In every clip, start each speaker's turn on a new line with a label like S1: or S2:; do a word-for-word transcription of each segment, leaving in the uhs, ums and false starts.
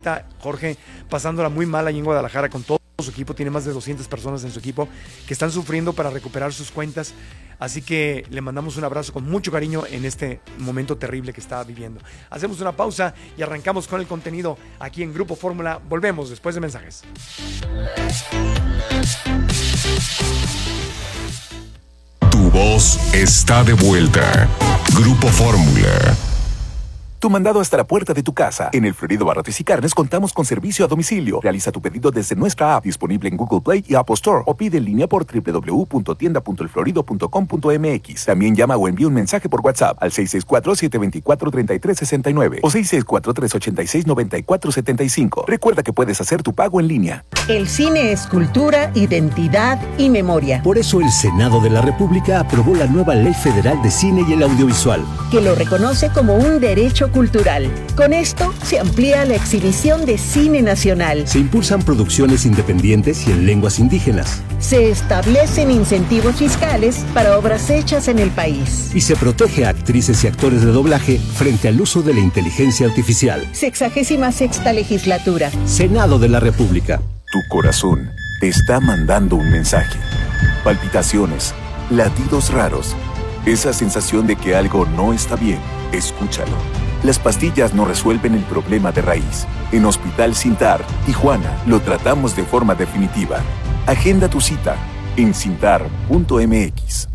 S1: ahorita, Jorge, pasándola muy mal allí en Guadalajara con todo su equipo. Tiene más de doscientas personas en su equipo que están sufriendo para recuperar sus cuentas. Así que le mandamos un abrazo con mucho cariño en este momento terrible que está viviendo. Hacemos una pausa y arrancamos con el contenido aquí en Grupo Fórmula. Volvemos después de mensajes.
S2: Tu voz está de vuelta. Grupo Fórmula.
S3: Tu mandado hasta la puerta de tu casa. En El Florido Abarrotes y Carnes contamos con servicio a domicilio. Realiza tu pedido desde nuestra app, disponible en Google Play y Apple Store, o pide en línea por doble u doble u doble u punto tienda punto el florido punto com punto m x. También llama o envía un mensaje por WhatsApp al seis seis cuatro, siete dos cuatro, tres tres seis nueve o seis seis cuatro, tres ocho seis, nueve cuatro siete cinco. Recuerda que puedes hacer tu pago en línea.
S4: El cine es cultura, identidad y memoria.
S5: Por eso el Senado de la República aprobó la nueva Ley Federal de Cine y el Audiovisual,
S4: que lo reconoce como un derecho cultural. Con esto se amplía la exhibición de cine nacional.
S5: Se impulsan producciones independientes y en lenguas indígenas.
S4: Se establecen incentivos fiscales para obras hechas en el país.
S5: Y se protege a actrices y actores de doblaje frente al uso de la inteligencia artificial.
S4: Sexagésima sexta legislatura.
S5: Senado de la República.
S3: Tu corazón te está mandando un mensaje. Palpitaciones, latidos raros, esa sensación de que algo no está bien. Escúchalo. Las pastillas no resuelven el problema de raíz. En Hospital Sintar, Tijuana, lo tratamos de forma definitiva. Agenda tu cita en sintar punto m x.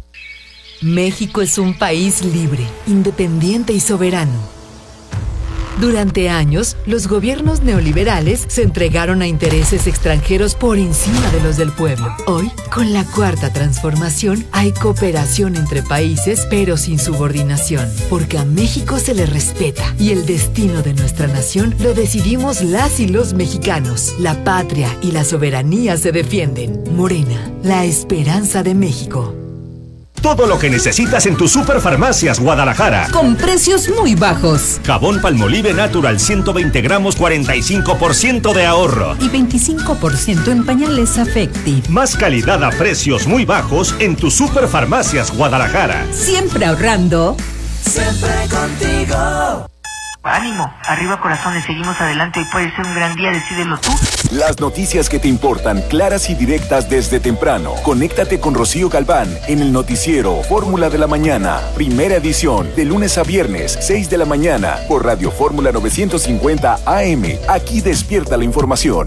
S6: México es un país libre, independiente y soberano. Durante años, los gobiernos neoliberales se entregaron a intereses extranjeros por encima de los del pueblo. Hoy, con la Cuarta Transformación, hay cooperación entre países, pero sin subordinación, porque a México se le respeta y el destino de nuestra nación lo decidimos las y los mexicanos. La patria y la soberanía se defienden. Morena, la esperanza de México.
S7: Todo lo que necesitas en tus Superfarmacias Guadalajara.
S6: Con precios muy bajos.
S7: Jabón Palmolive Natural ciento veinte gramos, cuarenta y cinco por ciento de ahorro.
S6: Y veinticinco por ciento en pañales Affective.
S7: Más calidad a precios muy bajos en tus Superfarmacias Guadalajara.
S6: Siempre ahorrando.
S8: Siempre contigo.
S9: Ánimo, arriba corazones, seguimos adelante. Hoy puede ser un gran día, decídelo tú.
S3: Las noticias que te importan, claras y directas desde temprano. Conéctate con Rocío Galván en el noticiero Fórmula de la Mañana. Primera edición, de lunes a viernes, seis de la mañana, por Radio Fórmula novecientos cincuenta A M. Aquí despierta la información.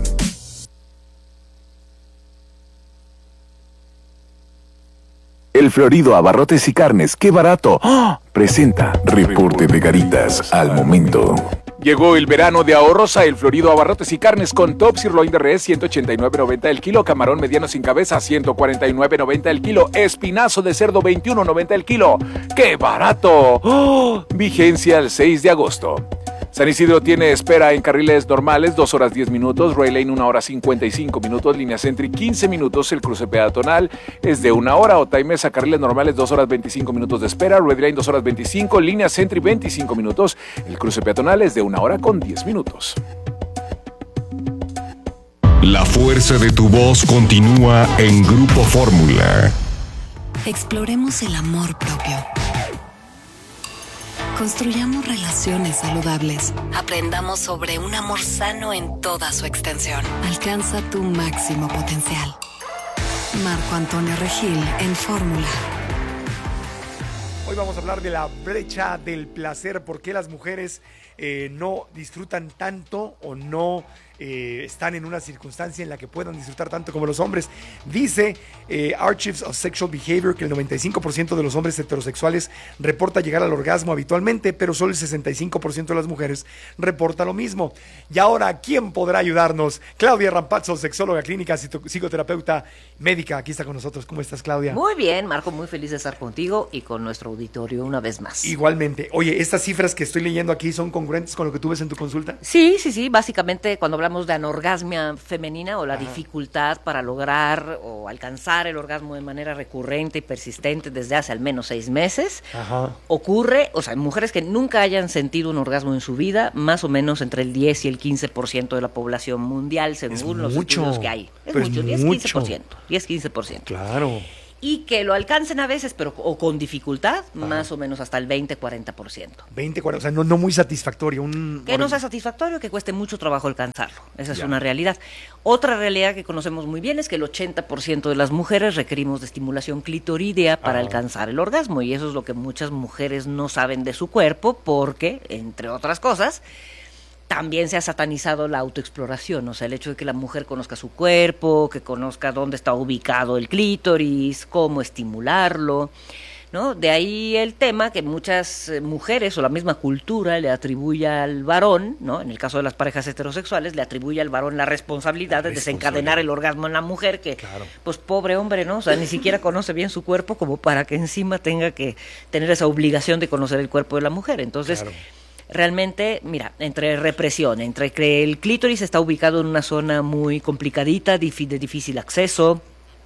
S3: El Florido Abarrotes y Carnes, ¡qué barato! ¡Oh! Presenta Reporte de Garitas al momento.
S10: Llegó el verano de ahorros a El Florido Abarrotes y Carnes con top sirloin de res ciento ochenta y nueve noventa el kilo, camarón mediano sin cabeza ciento cuarenta y nueve noventa el kilo, espinazo de cerdo veintiuno noventa el kilo. ¡Qué barato! ¡Oh! Vigencia el seis de agosto. San Isidro tiene espera en carriles normales, dos horas diez minutos, Ray Lane una hora cincuenta y cinco minutos, Línea Sentry quince minutos, el cruce peatonal es de una hora, Otay Mesa, carriles normales dos horas veinticinco minutos de espera, Red Lane dos horas veinticinco, Línea Sentry veinticinco minutos, el cruce peatonal es de una hora con diez minutos.
S2: La fuerza de tu voz continúa en Grupo Fórmula.
S11: Exploremos el amor propio. Construyamos relaciones saludables. Aprendamos sobre un amor sano en toda su extensión. Alcanza tu máximo potencial. Marco Antonio Regil en Fórmula.
S1: Hoy vamos a hablar de la brecha del placer. ¿Por qué las mujeres eh, no disfrutan tanto o no eh, están en una circunstancia en la que puedan disfrutar tanto como los hombres? Dice eh, Archives of Sexual Behavior que el noventa y cinco por ciento de los hombres heterosexuales reporta llegar al orgasmo habitualmente, pero solo el sesenta y cinco por ciento de las mujeres reporta lo mismo. Y ahora, ¿quién podrá ayudarnos? Claudia Rampazzo, sexóloga clínica, psicoterapeuta médica, aquí está con nosotros. ¿Cómo estás, Claudia?
S12: Muy bien, Marco, muy feliz de estar contigo y con nuestro auditorio una vez más.
S1: Igualmente. Oye, ¿estas cifras que estoy leyendo aquí son congruentes con lo que tú ves en tu consulta?
S12: Sí, sí, sí. Básicamente, cuando hablamos de anorgasmia femenina o la
S1: Ajá.
S12: dificultad para lograr o alcanzar el orgasmo de manera recurrente y persistente desde hace al menos seis meses,
S1: Ajá.
S12: ocurre, o sea, mujeres que nunca hayan sentido un orgasmo en su vida, más o menos entre el diez y el quince por ciento de la población mundial, según
S1: Es
S12: los
S1: mucho,
S12: estudios que hay. Es
S1: pero
S12: mucho,
S1: es
S12: diez,
S1: mucho.
S12: quince por ciento. diez, quince por ciento.
S1: Claro.
S12: y que lo alcancen a veces, pero o con dificultad, Ajá. más o menos hasta el veinte a cuarenta por ciento.
S1: veinte, cuarenta, o sea, no, no muy satisfactorio. Un...
S12: Que no sea satisfactorio, que cueste mucho trabajo alcanzarlo. Esa es ya. una realidad. Otra realidad que conocemos muy bien es que el ochenta por ciento de las mujeres requerimos de estimulación clitoridea para Ajá. alcanzar el orgasmo, y eso es lo que muchas mujeres no saben de su cuerpo porque, entre otras cosas, también se ha satanizado la autoexploración, o sea, el hecho de que la mujer conozca su cuerpo, que conozca dónde está ubicado el clítoris, cómo estimularlo, ¿no? De ahí el tema que muchas mujeres o la misma cultura le atribuye al varón, ¿no? En el caso de las parejas heterosexuales, le atribuye al varón la responsabilidad de desencadenar el orgasmo en la mujer, que, claro. pues, pobre hombre, ¿no? O sea, ni siquiera conoce bien su cuerpo como para que encima tenga que tener esa obligación de conocer el cuerpo de la mujer. Entonces... Claro. Realmente, mira, entre represión, entre que el clítoris está ubicado en una zona muy complicadita, de difícil acceso,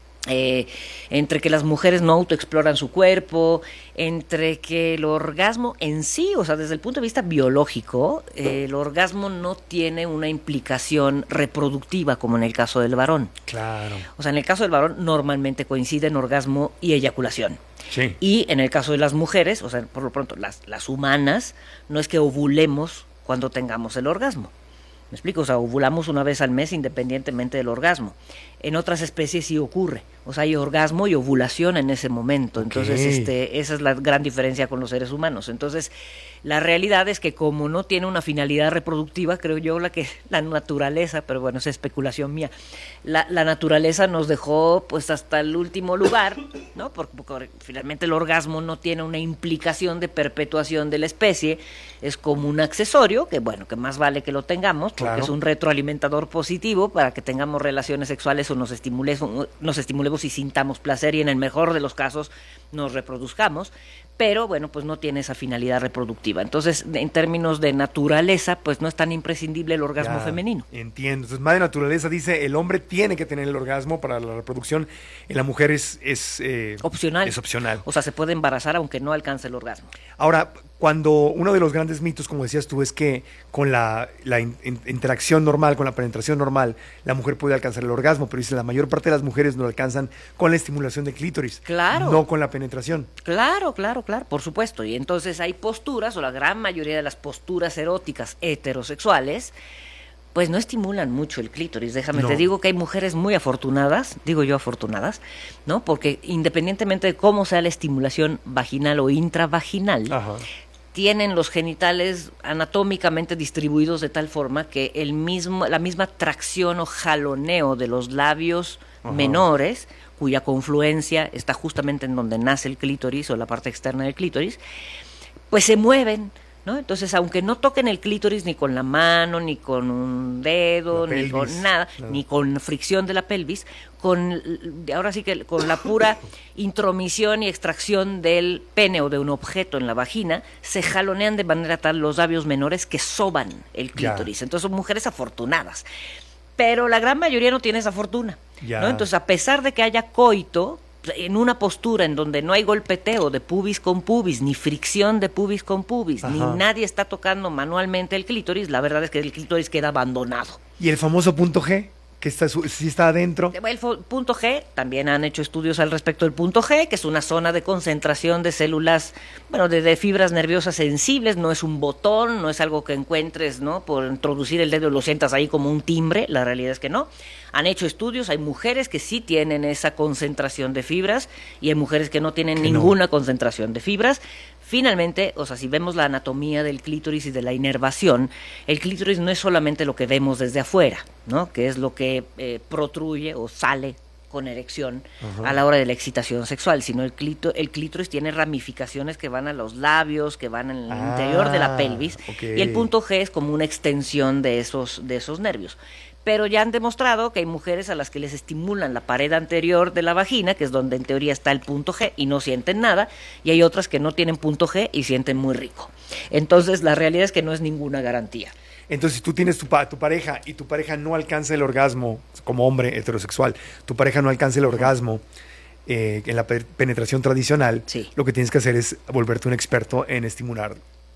S12: eh, entre que las mujeres no autoexploran su cuerpo, entre que el orgasmo en sí, o sea, desde el punto de vista biológico, eh, el orgasmo no tiene una implicación reproductiva como en el caso del varón.
S1: Claro.
S12: O sea, en el caso del varón normalmente coinciden orgasmo y eyaculación.
S1: Sí.
S12: Y en el caso de las mujeres, o sea, por lo pronto, las, las humanas, no es que ovulemos cuando tengamos el orgasmo. ¿Me explico? O sea, ovulamos una vez al mes independientemente del orgasmo. En otras especies sí ocurre. O sea, hay orgasmo y ovulación en ese momento. Entonces, okay. este, esa es la gran diferencia con los seres humanos. Entonces, la realidad es que como no tiene una finalidad reproductiva, creo yo, la que la naturaleza, pero bueno, es especulación mía, la, la naturaleza nos dejó pues hasta el último lugar, ¿no? Porque, porque finalmente el orgasmo no tiene una implicación de perpetuación de la especie, es como un accesorio, que bueno, que más vale que lo tengamos, porque claro. es un retroalimentador positivo para que tengamos relaciones sexuales o nos estimulemos, nos estimulemos y sintamos placer, y en el mejor de los casos nos reproduzcamos, pero bueno, pues no tiene esa finalidad reproductiva. Entonces, en términos de naturaleza, pues no es tan imprescindible el orgasmo
S1: ya,
S12: femenino.
S1: Entiendo. Entonces, Madre Naturaleza dice, el hombre tiene que tener el orgasmo para la reproducción, en la mujer es... es eh,
S12: opcional.
S1: Es opcional.
S12: O sea, se puede embarazar aunque no alcance el orgasmo.
S1: Ahora, cuando uno de los grandes mitos, como decías tú, es que con la, la in, in, interacción normal, con la penetración normal, la mujer puede alcanzar el orgasmo, pero dice, la mayor parte de las mujeres no lo alcanzan con la estimulación del clítoris.
S12: Claro.
S1: No con la penetración.
S12: Claro, claro, claro, por supuesto. Y entonces hay posturas, o la gran mayoría de las posturas eróticas heterosexuales, pues no estimulan mucho el clítoris. Déjame, no. te digo que hay mujeres muy afortunadas, digo yo afortunadas, ¿no? Porque independientemente de cómo sea la estimulación vaginal o intravaginal, Ajá. tienen los genitales anatómicamente distribuidos de tal forma que el mismo, la misma tracción o jaloneo de los labios Ajá. menores, cuya confluencia está justamente en donde nace el clítoris o la parte externa del clítoris, pues se mueven, ¿no? Entonces, aunque no toquen el clítoris ni con la mano, ni con un dedo,
S1: la
S12: ni
S1: pelvis,
S12: con nada,
S1: no.
S12: ni con fricción de la pelvis, con ahora sí que con la pura intromisión y extracción del pene o de un objeto en la vagina, se jalonean de manera tal los labios menores que soban el clítoris. Ya. Entonces son mujeres afortunadas. Pero la gran mayoría no tiene esa fortuna, ya. ¿no? Entonces, a pesar de que haya coito, en una postura en donde no hay golpeteo de pubis con pubis, ni fricción de pubis con pubis, Ajá. ni nadie está tocando manualmente el clítoris, la verdad es que el clítoris queda abandonado.
S1: ¿Y el famoso punto G? Que está, sí está adentro.
S12: El punto G, también han hecho estudios al respecto del punto G, que es una zona de concentración de células, bueno, de, de fibras nerviosas sensibles, no es un botón, no es algo que encuentres, ¿no? Por introducir el dedo y lo sientas ahí como un timbre, la realidad es que no. Han hecho estudios, hay mujeres que sí tienen esa concentración de fibras y hay mujeres que no tienen que ninguna no. concentración de fibras. Finalmente, o sea, si vemos la anatomía del clítoris y de la inervación, el clítoris no es solamente lo que vemos desde afuera, ¿no? Que es lo que eh, protruye o sale con erección Ajá. a la hora de la excitación sexual, sino el, clítor, el clítoris tiene ramificaciones que van a los labios, que van al ah, interior de la pelvis, okay. y el punto G es como una extensión de esos, de esos nervios. Pero ya han demostrado que hay mujeres a las que les estimulan la pared anterior de la vagina, que es donde en teoría está el punto G, y no sienten nada, y hay otras que no tienen punto G y sienten muy rico. Entonces, la realidad es que no es ninguna garantía.
S1: Entonces, si tú tienes tu, pa- tu pareja y tu pareja no alcanza el orgasmo, como hombre heterosexual, tu pareja no alcanza el orgasmo eh, en la pe- penetración tradicional,
S12: sí.
S1: lo que tienes que hacer es volverte un experto en estimular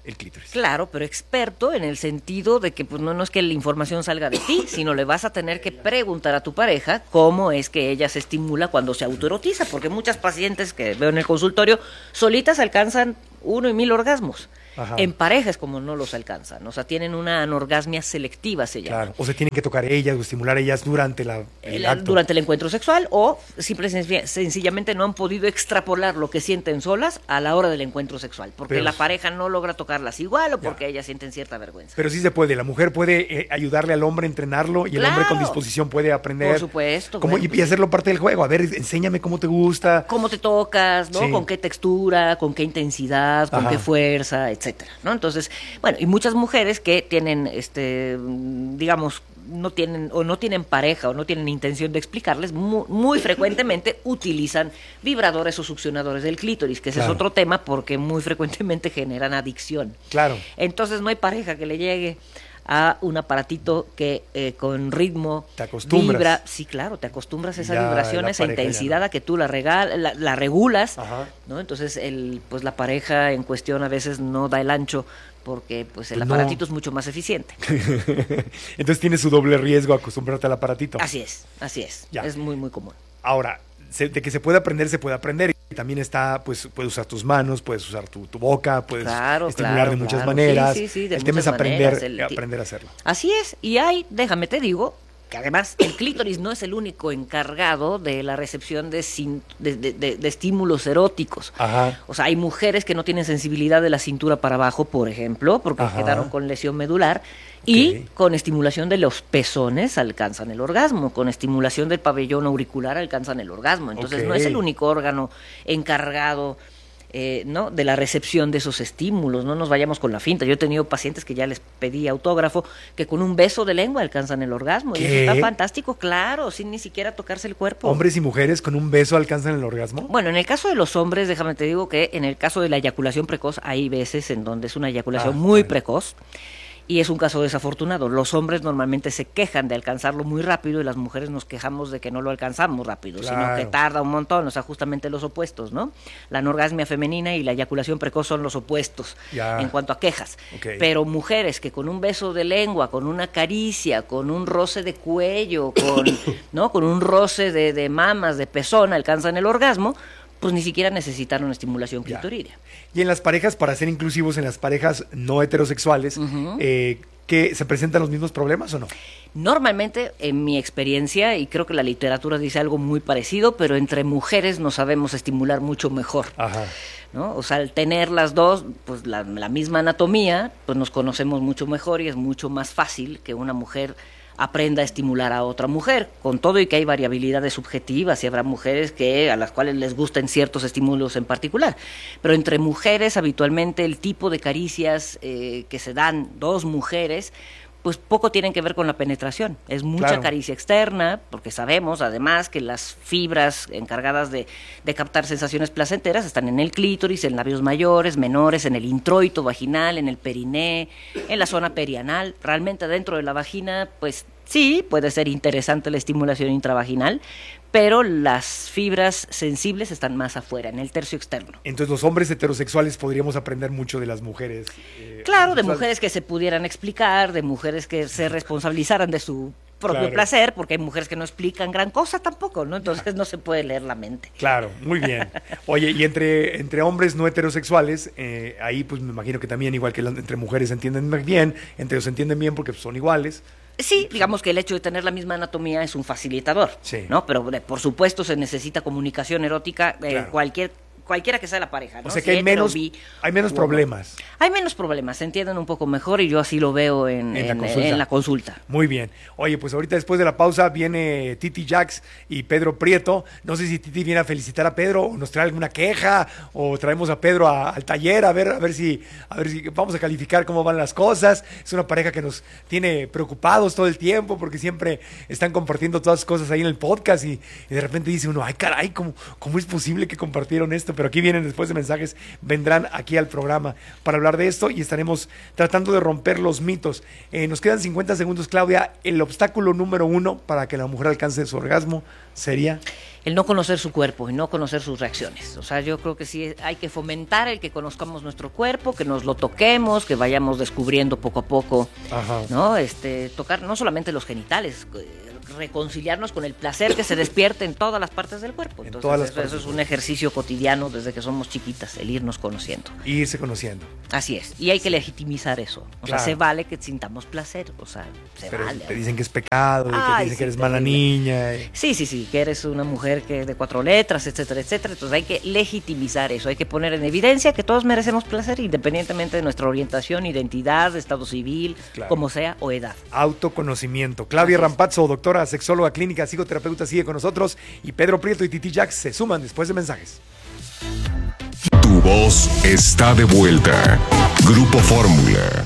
S1: el clítoris.
S12: Claro, pero experto en el sentido de que pues no, no es que la información salga de ti, sino le vas a tener que preguntar a tu pareja cómo es que ella se estimula cuando se autoerotiza, porque muchas pacientes que veo en el consultorio solitas alcanzan uno y mil orgasmos. Ajá. En parejas como no los alcanzan, o sea, tienen una anorgasmia selectiva, se llama.
S1: Claro, o se tienen que tocar ellas o estimular ellas durante la, el, el acto.
S12: Durante el encuentro sexual, o simple y sencillamente no han podido extrapolar lo que sienten solas a la hora del encuentro sexual, porque pero, la pareja no logra tocarlas igual o porque ya. ellas sienten cierta vergüenza.
S1: Pero sí se puede, la mujer puede eh, ayudarle al hombre a entrenarlo y claro. el hombre con disposición puede aprender.
S12: Por supuesto.
S1: Cómo, bueno, y, y hacerlo parte del juego, a ver, enséñame cómo te gusta.
S12: Cómo te tocas, ¿no? Sí. Con qué textura, con qué intensidad, con Ajá. qué fuerza, etcétera, ¿no? Entonces, bueno, y muchas mujeres que tienen, este, digamos, no tienen o no tienen pareja o no tienen intención de explicarles, muy, muy frecuentemente utilizan vibradores o succionadores del clítoris, que ese claro. es otro tema porque muy frecuentemente generan adicción.
S1: Claro.
S12: Entonces no hay pareja que le llegue a un aparatito que eh, con ritmo
S1: te acostumbras.
S12: Vibra, sí, claro, te acostumbras a esa ya, vibración, a esa intensidad no. a que tú la, regal, la, la regulas, Ajá. ¿no? Entonces el, pues la pareja en cuestión a veces no da el ancho porque pues el pues aparatito no. es mucho más eficiente.
S1: Entonces tiene su doble riesgo acostumbrarte al aparatito.
S12: Así es, así es, ya. es muy muy común.
S1: Ahora, se, de que se puede aprender, se puede aprender. Y también está, pues, puedes usar tus manos, puedes usar tu, tu boca, puedes
S12: claro,
S1: estimular
S12: claro,
S1: de muchas
S12: claro.
S1: maneras.
S12: Sí, sí, sí, de
S1: el tema es aprender,
S12: maneras, el,
S1: aprender a hacerlo.
S12: Así es, y hay, déjame te digo, que además el clítoris no es el único encargado de la recepción de, de, de, de, de estímulos eróticos.
S1: Ajá.
S12: O sea, hay mujeres que no tienen sensibilidad de la cintura para abajo, por ejemplo, porque Ajá. quedaron con lesión medular, y okay. con estimulación de los pezones alcanzan el orgasmo, con estimulación del pabellón auricular alcanzan el orgasmo. Entonces okay. no es el único órgano encargado Eh, ¿no? de la recepción de esos estímulos, no nos vayamos con la finta. Yo he tenido pacientes que ya les pedí autógrafo que con un beso de lengua alcanzan el orgasmo. ¿Qué? Y eso está fantástico, claro, sin ni siquiera tocarse el cuerpo.
S1: ¿Hombres y mujeres con un beso alcanzan el orgasmo?
S12: Bueno, en el caso de los hombres, déjame te digo que en el caso de la eyaculación precoz hay veces en donde es una eyaculación ah, muy bueno. precoz. Y es un caso desafortunado. Los hombres normalmente se quejan de alcanzarlo muy rápido y las mujeres nos quejamos de que no lo alcanzamos rápido, claro. sino que tarda un montón, o sea, justamente los opuestos, ¿no? La anorgasmia femenina y la eyaculación precoz son los opuestos ya. en cuanto a quejas. Okay. Pero mujeres que con un beso de lengua, con una caricia, con un roce de cuello, con, ¿no? con un roce de, de mamas, de pezón, alcanzan el orgasmo, pues ni siquiera necesitaron estimulación clitoridea.
S1: Y en las parejas, para ser inclusivos, en las parejas no heterosexuales, uh-huh. eh, ¿que se presentan los mismos problemas o no?
S12: Normalmente, en mi experiencia, y creo que la literatura dice algo muy parecido, pero entre mujeres nos sabemos estimular mucho mejor.
S1: Ajá.
S12: ¿No? O sea, al tener las dos, pues la, la misma anatomía, pues nos conocemos mucho mejor y es mucho más fácil que una mujer aprenda a estimular a otra mujer, con todo y que hay variabilidades subjetivas y habrá mujeres que a las cuales les gusten ciertos estímulos en particular, pero entre mujeres habitualmente el tipo de caricias eh, que se dan dos mujeres pues poco tienen que ver con la penetración, es mucha claro. caricia externa, porque sabemos además que las fibras encargadas de, de captar sensaciones placenteras están en el clítoris, en labios mayores, menores, en el introito vaginal, en el periné, en la zona perianal. Realmente dentro de la vagina, pues sí, puede ser interesante la estimulación intravaginal, pero las fibras sensibles están más afuera, en el tercio externo.
S1: Entonces los hombres heterosexuales podríamos aprender mucho de las mujeres.
S12: Eh, claro, de mujeres que se pudieran explicar, de mujeres que se responsabilizaran de su propio claro. placer, porque hay mujeres que no explican gran cosa tampoco, ¿no? Entonces no se puede leer la mente.
S1: Claro, muy bien. Oye, y entre, entre hombres no heterosexuales, eh, ahí pues me imagino que también, igual que la, entre mujeres se entienden bien, entre ellos se entienden bien porque son iguales.
S12: Sí, digamos que el hecho de tener la misma anatomía es un facilitador,
S1: sí.
S12: ¿no? Pero por supuesto se necesita comunicación erótica, eh,
S1: claro.
S12: cualquier cualquiera que sea la pareja, ¿no?
S1: O sea que si hay, menos, vi, hay menos problemas.
S12: Hay menos problemas, se entienden un poco mejor y yo así lo veo en, en, en, la, consulta. en la consulta.
S1: Muy bien. Oye, pues ahorita después de la pausa viene Titi Jax y Pedro Prieto. No sé si Titi viene a felicitar a Pedro o nos trae alguna queja o traemos a Pedro a, al taller a ver, a ver si, a ver si vamos a calificar cómo van las cosas. Es una pareja que nos tiene preocupados todo el tiempo porque siempre están compartiendo todas las cosas ahí en el podcast y, y de repente dice uno, ay caray, ¿cómo, ¿cómo es posible que compartieron esto? Pero aquí vienen después de mensajes, vendrán aquí al programa para hablar de esto y estaremos tratando de romper los mitos. Eh, nos quedan cincuenta segundos, Claudia. El obstáculo número uno para que la mujer alcance su orgasmo, ¿Sería?
S12: El no conocer su cuerpo y no conocer sus reacciones. O sea, yo creo que sí hay que fomentar el que conozcamos nuestro cuerpo, que nos lo toquemos, que vayamos descubriendo poco a poco, Ajá. ¿no? Este, tocar no solamente los genitales, reconciliarnos con el placer que se despierte en todas las partes del cuerpo. Entonces, eso, partes. eso es un ejercicio cotidiano desde que somos chiquitas, el irnos conociendo.
S1: Irse conociendo.
S12: Así es, y hay que legitimizar eso. O claro. sea, se vale que sintamos placer, o sea, se
S1: Pero
S12: vale.
S1: Te dicen que es pecado, Ay, que te dicen sí, que eres mala niña. Y...
S12: Sí, sí, sí, que eres una mujer que de cuatro letras, etcétera, etcétera. Entonces hay que legitimizar eso, hay que poner en evidencia que todos merecemos placer independientemente de nuestra orientación, identidad, estado civil, claro. como sea, o edad.
S1: Autoconocimiento. Claudia Rampazzo, doctora, sexóloga clínica, psicoterapeuta, sigue con nosotros, y Pedro Prieto y Titi Jax se suman después de mensajes.
S2: Tu voz está de vuelta. Grupo Fórmula.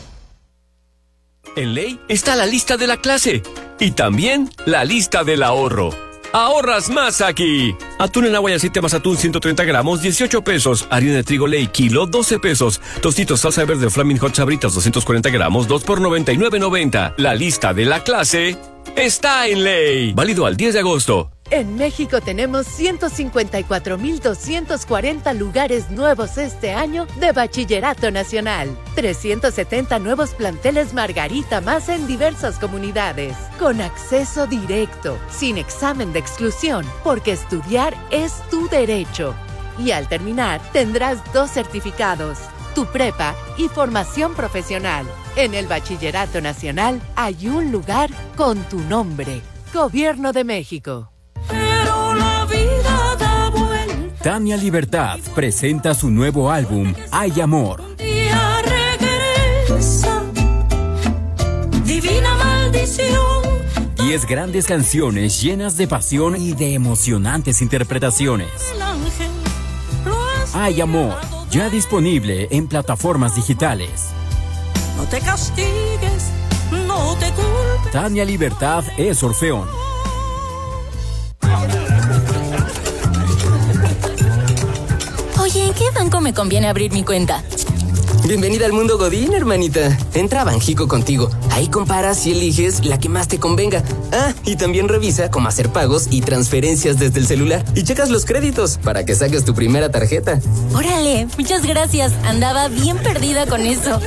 S5: En Ley está la lista de la clase y también la lista del ahorro. ¡Ahorras más aquí! Atún en agua y aceite más atún ciento treinta gramos, dieciocho pesos. Harina de trigo Ley, kilo, doce pesos. Tostitos salsa verde Flaming Hot Sabritas, doscientos cuarenta gramos, dos por noventa y nueve noventa. La lista de la clase está en Ley. Válido al diez de agosto.
S6: En México tenemos ciento cincuenta y cuatro mil doscientos cuarenta lugares nuevos este año de Bachillerato Nacional. trescientos setenta nuevos planteles Margarita más en diversas comunidades. Con acceso directo, sin examen de exclusión, porque estudiar es tu derecho. Y al terminar, tendrás dos certificados, tu prepa y formación profesional. En el Bachillerato Nacional hay un lugar con tu nombre. Gobierno de México.
S8: Pero la vida da vuelta.
S13: Tania Libertad presenta su nuevo álbum, Hay Amor.
S8: Un día regresa, divina maldición.
S13: Diez grandes canciones llenas de pasión y de emocionantes interpretaciones.
S8: El ángel lo ha
S13: Hay Amor, ya disponible en plataformas digitales.
S8: No te castigues, no te culpes.
S13: Tania Libertad es Orfeón.
S14: Oye, ¿en qué banco me conviene abrir mi cuenta?
S15: Bienvenida al mundo Godín, hermanita. Entra a Banjico Contigo. Ahí comparas y eliges la que más te convenga. Ah, y también revisa cómo hacer pagos y transferencias desde el celular. Y checas los créditos para que saques tu primera tarjeta.
S14: Órale, muchas gracias. Andaba bien perdida con eso.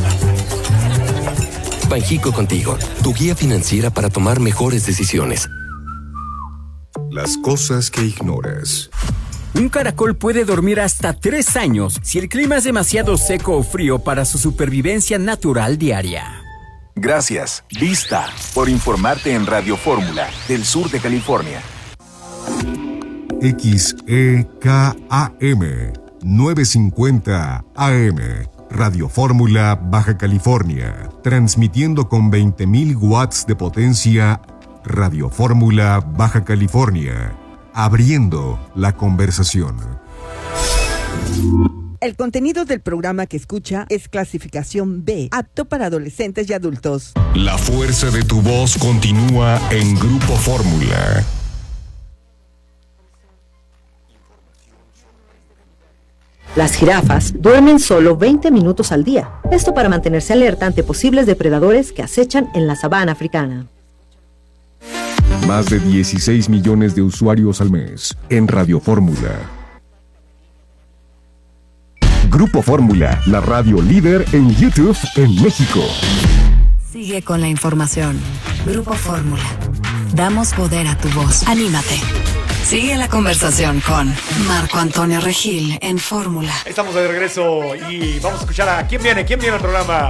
S16: Banjico Contigo, tu guía financiera para tomar mejores decisiones.
S2: Las cosas que ignoras.
S13: Un caracol puede dormir hasta tres años si el clima es demasiado seco o frío para su supervivencia natural diaria.
S3: Gracias, Vista, por informarte en Radio Fórmula, del sur de California.
S2: X E K A M, novecientos cincuenta A M, Radio Fórmula, Baja California, transmitiendo con veinte mil watts de potencia. Radio Fórmula, Baja California. Abriendo la conversación.
S17: El contenido del programa que escucha es clasificación B, apto para adolescentes y adultos.
S2: La fuerza de tu voz continúa en Grupo Fórmula.
S18: Las jirafas duermen solo veinte minutos al día. Esto para mantenerse alerta ante posibles depredadores que acechan en la sabana africana.
S2: Más de dieciséis millones de usuarios al mes en Radio Fórmula. Grupo Fórmula, la radio líder en YouTube en México.
S11: Sigue con la información. Grupo Fórmula. Damos poder a tu voz. Anímate. Sigue la conversación con Marco Antonio Regil en Fórmula.
S1: Estamos de regreso y vamos a escuchar a quién viene, quién viene al programa.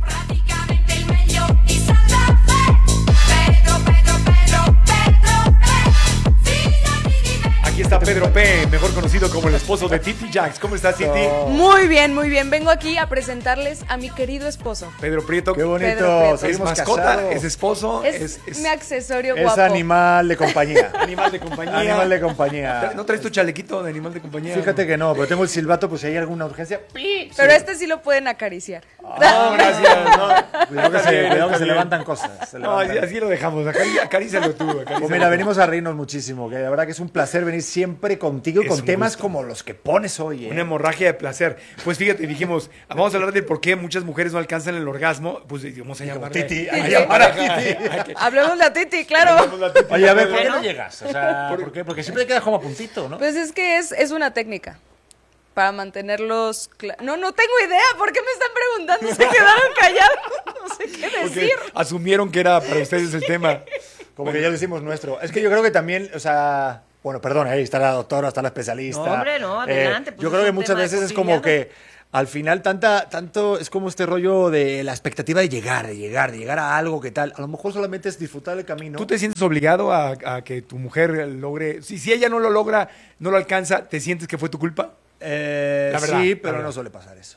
S1: Aquí está Pedro P., mejor conocido como el esposo de Titi Jax. ¿Cómo estás, Titi?
S19: Muy bien, muy bien. Vengo aquí a presentarles a mi querido esposo.
S1: Pedro Prieto.
S20: Qué bonito.
S1: Es mascota,
S20: casados.
S1: es esposo.
S19: Es,
S1: es, es
S19: mi accesorio
S20: es
S19: guapo.
S20: Es animal de compañía.
S1: Animal de compañía.
S20: Animal de compañía.
S1: ¿No traes tu chalequito de animal de compañía?
S20: Fíjate que no, pero tengo el silbato, pues si hay alguna urgencia.
S19: Pero sí. Este sí lo pueden acariciar.
S20: No, gracias. No. Cuidado que, se, cuidado que se levantan cosas. Se levantan.
S1: No, así, así lo dejamos. Acarícialo tú. Acarícialo
S20: Pues mira,
S1: tú.
S20: venimos a reírnos muchísimo. Que la verdad que es un placer venir siempre siempre contigo
S1: Es
S20: con
S1: un
S20: temas
S1: gusto.
S20: como los que pones hoy. ¿eh?
S1: Una hemorragia de placer. Pues fíjate, dijimos, vamos a hablar de por qué muchas mujeres no alcanzan el orgasmo. Pues vamos a llamar
S20: Titi,
S1: a
S20: Titi.
S1: llamar a Titi.
S19: Hablemos de Titi, claro.
S20: Oye, a ver, ¿por qué
S12: Bueno.
S20: no llegas? O sea, ¿por qué? Porque siempre te quedas como a puntito, ¿no?
S19: Pues es que es, es una técnica para mantenerlos... cla- No, no tengo idea. ¿Por qué me están preguntando? Se quedaron callados. No sé qué
S1: Porque
S19: decir.
S1: asumieron que era para ustedes el tema.
S20: Como que ya lo hicimos nuestro. Es que yo creo que también, o sea, bueno, perdón, ahí está la doctora, está la especialista.
S12: No, hombre, no, adelante, pues
S20: yo
S12: es
S20: creo que
S12: un
S20: muchas
S12: tema
S20: veces es como
S12: cotidiano.
S20: que al final tanta, tanto es como este rollo de la expectativa de llegar, de llegar, de llegar a algo que tal. A lo mejor solamente es disfrutar el camino.
S1: ¿Tú te sientes obligado a, a que tu mujer logre? Si, si ella no lo logra, no lo alcanza, ¿te sientes que fue tu culpa?
S20: Eh,
S1: La verdad,
S20: sí,
S1: la
S20: pero
S1: verdad.
S20: no suele pasar eso.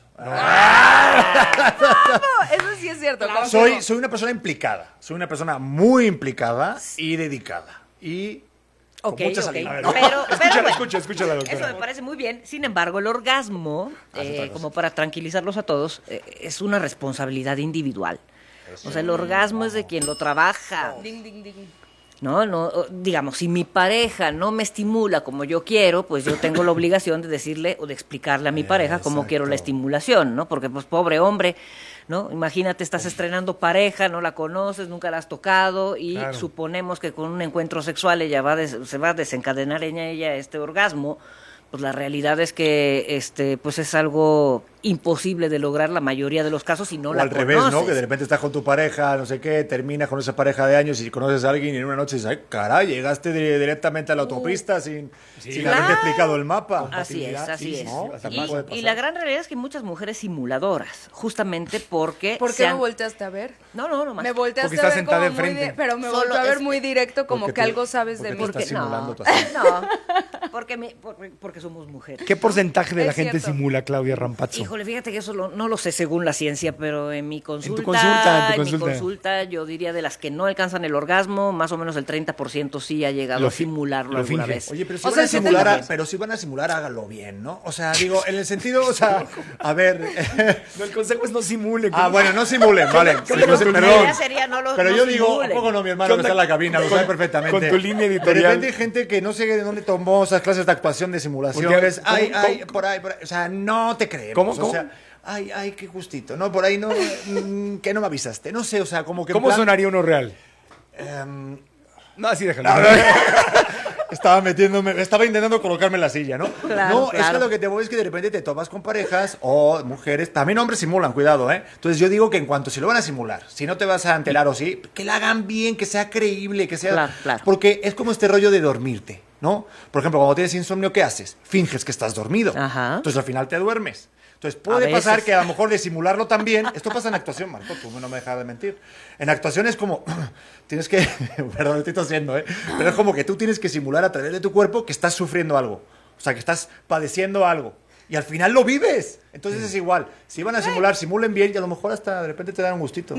S19: No, eso sí es cierto. confirmo.
S20: Soy, soy una persona implicada. Soy una persona muy implicada y dedicada. Y con
S12: Ok,
S20: mucha
S12: ok.
S20: salida.
S12: Pero, pero
S1: Escúchala,
S12: bueno,
S1: escucha, escucha la doctora.
S12: Eso me parece muy bien. Sin embargo, el orgasmo, eh, como para tranquilizarlos a todos, eh, es una responsabilidad individual. O sea, el orgasmo es de quien lo trabaja.
S19: Ding, ding, ding.
S12: No, no, digamos, si mi pareja no me estimula como yo quiero, pues yo tengo la obligación de decirle o de explicarle a mi pareja cómo quiero la estimulación, ¿no? Porque, pues, pobre hombre, ¿no? Imagínate, estás estrenando pareja, no la conoces, nunca la has tocado y
S1: Claro.
S12: suponemos que con un encuentro sexual ella va a des- se va a desencadenar en ella este orgasmo. Pues la realidad es que este pues es algo imposible de lograr la mayoría de los casos y no
S20: O
S12: la
S20: al revés, ¿no?
S12: conoces.
S20: Que de repente estás con tu pareja, no sé qué, terminas con esa pareja de años y conoces a alguien y en una noche dices, ay, caray, llegaste di- directamente a la autopista sin, sin
S12: Claro.
S20: haberte explicado el mapa.
S12: Así es, así
S20: Sí,
S12: es.
S20: ¿no?
S12: Y-
S20: También puede
S12: Y,
S20: pasar.
S12: la gran realidad es que hay muchas mujeres simuladoras, justamente porque...
S19: ¿Por
S12: se
S19: qué me
S12: han-
S19: volteaste a ver?
S12: No, no, no más.
S19: Me volteaste
S1: Porque
S19: a
S1: está
S19: ver
S1: sentada
S19: como muy
S1: enfrente.
S19: di- pero me
S12: Solo
S19: volteó a ver
S12: es-
S19: muy directo como
S20: Porque
S19: que
S20: tú-
S19: algo sabes de
S20: porque
S19: mí.
S20: tú estás
S12: Porque- no.
S20: simulando tu acento.
S12: No, porque, me- porque, porque somos mujeres.
S1: ¿Qué porcentaje de la
S19: Es
S1: gente
S19: cierto.
S1: simula, Claudia Rampazzo?
S12: Híjole, fíjate que eso lo- no lo sé según la ciencia, pero en mi consulta,
S1: consulta, en tu
S12: mi
S1: consulta.
S12: consulta, yo diría de las que no alcanzan el orgasmo, más o menos el treinta por ciento sí ha llegado
S1: Lo
S12: a
S1: fi-
S12: simularlo
S1: lo
S12: alguna
S1: finge.
S12: vez.
S20: Oye, pero si
S19: O
S20: van
S19: sea,
S20: a
S19: el
S20: simular,
S19: setenta
S20: a-
S19: por ciento.
S20: pero si van a simular, hágalo bien, ¿no? O sea, digo, en el sentido, o sea, a ver.
S1: No, el consejo es no simule.
S20: Ah, bueno, no simulen, vale.
S1: ¿Qué
S20: Sí,
S1: onda
S20: no sé,
S1: con tu
S20: perdón.
S12: idea sería no lo-
S20: Pero
S12: no
S20: yo digo, ¿a
S12: simulen?
S20: poco no, mi
S1: ¿Qué
S20: hermano que
S1: onda
S20: está en la cabina? Lo
S1: con-
S20: sabe perfectamente.
S1: con tu línea
S20: De
S1: editorial?
S20: repente hay gente que no sé de dónde tomó esas clases de actuación de simulaciones.
S1: ¿Cómo?
S20: Ay,
S1: ¿Cómo?
S20: ay, por ahí, por ahí. O sea, no te creemos.
S1: ¿Cómo?
S20: O
S1: ¿Cómo?
S20: sea, ay, ay, qué gustito. No, por ahí no. mm, que no me avisaste. No sé, o sea, como que. en
S1: ¿Cómo
S20: plan,
S1: sonaría uno real?
S20: em,
S1: No, así déjalo.
S20: Estaba metiéndome, estaba intentando colocarme en la silla, ¿no?
S12: Claro,
S20: no, es
S12: claro.
S20: que lo que te voy es que de repente te topas con parejas o mujeres, también hombres simulan, cuidado, ¿eh? Entonces yo digo que en cuanto si lo van a simular, si no te vas a enterar o sí, que la hagan bien, que sea creíble, que sea...
S12: Claro, claro.
S20: Porque es como este rollo de dormirte, ¿no? Por ejemplo, cuando tienes insomnio, ¿qué haces? Finges que estás dormido.
S12: Ajá.
S20: Entonces al final te duermes. Entonces
S12: A
S20: puede pasar
S12: veces.
S20: que a lo mejor de simularlo también, esto pasa en actuación, Marco, tú no me dejas de mentir. En actuación es como, tienes que, perdón, lo estoy tosiendo, ¿eh? Pero es como que tú tienes que simular a través de tu cuerpo que estás sufriendo algo, o sea, que estás padeciendo algo. Y al final lo vives. Entonces es igual. Si van a simular, simulen bien y a lo mejor hasta de repente te dan un gustito.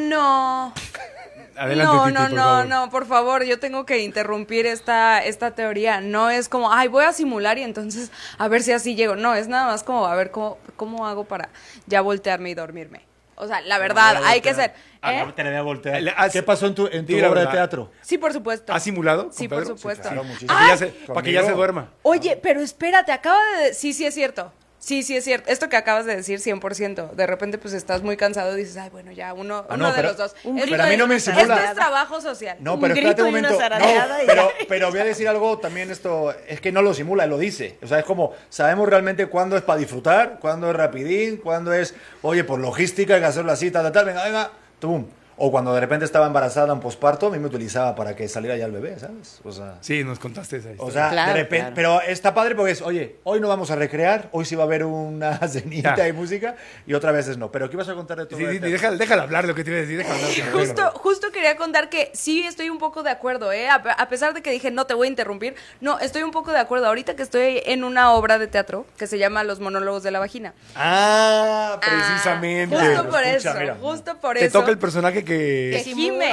S19: No.
S1: Adelante,
S19: no,
S1: Titi,
S19: no,
S1: por
S19: no,
S1: favor.
S19: no, por favor, yo tengo que interrumpir esta, esta teoría. No es como, ay, voy a simular y entonces a ver si así llego. No, es nada más como, a ver cómo, cómo hago para ya voltearme y dormirme. O sea, la verdad, hay que ser. ¿eh?
S20: Te la voy a voltear.
S1: Le- has-
S20: ¿Qué pasó en tu, en tu
S1: Di la
S20: obra de
S1: verdad.
S20: teatro?
S19: Sí, por supuesto.
S1: ¿Has simulado? con
S19: Sí, por
S1: Pedro?
S19: supuesto.
S20: claro, muchísimo.
S1: Para que, ya
S19: ¡Ay!
S1: se, para que ya se
S20: Conmigo.
S1: duerma.
S19: Oye, pero espérate, acaba de... Sí, sí es cierto. Sí, sí es cierto. Esto que acabas de decir, cien por ciento. De repente, pues, estás muy cansado y dices, ay, bueno, ya, uno,
S20: Ah,
S19: uno
S20: no,
S19: de
S20: pero-
S19: los dos.
S12: Un
S19: Esto
S20: pero a mí no me
S19: es-
S20: simula.
S19: Esto es trabajo social.
S20: No,
S12: Un
S20: pero espérate
S12: grito
S20: un
S12: y una
S20: momento.
S12: zaradeada
S20: No,
S12: y
S20: pero,
S12: ya.
S20: pero voy a decir algo también esto, es que no lo simula, lo dice. O sea, es como, sabemos realmente cuándo es para disfrutar, cuándo es rapidín, cuándo es, oye, por logística hay que hacerlo así, tal, tal, tal, venga, venga, tum. O cuando de repente estaba embarazada en posparto, a mí me utilizaba para que saliera ya el bebé, ¿sabes? O sea...
S1: Sí, nos contaste esa
S20: O
S1: historia.
S20: sea,
S12: Claro,
S20: de repente,
S12: claro.
S20: pero está padre porque es, oye, hoy no vamos a recrear, hoy sí va a haber una cenita
S1: Ya.
S20: y música, y otra vez es no. Pero ¿qué ibas a contar de todo?
S1: Sí, sí, déjala, déjala hablar lo que te iba a decir. Déjala hablar.
S19: Justo, justo quería contar que sí estoy un poco de acuerdo, ¿eh? A, a pesar de que dije, no te voy a interrumpir, no, estoy un poco de acuerdo. Ahorita que estoy en una obra de teatro que se llama Los monólogos de la vagina.
S1: Ah,
S19: Ah,
S1: precisamente.
S19: justo por
S20: Escucha,
S19: eso,
S20: mira.
S19: justo por
S1: Te
S19: eso.
S1: toca el personaje que...
S19: que gime, que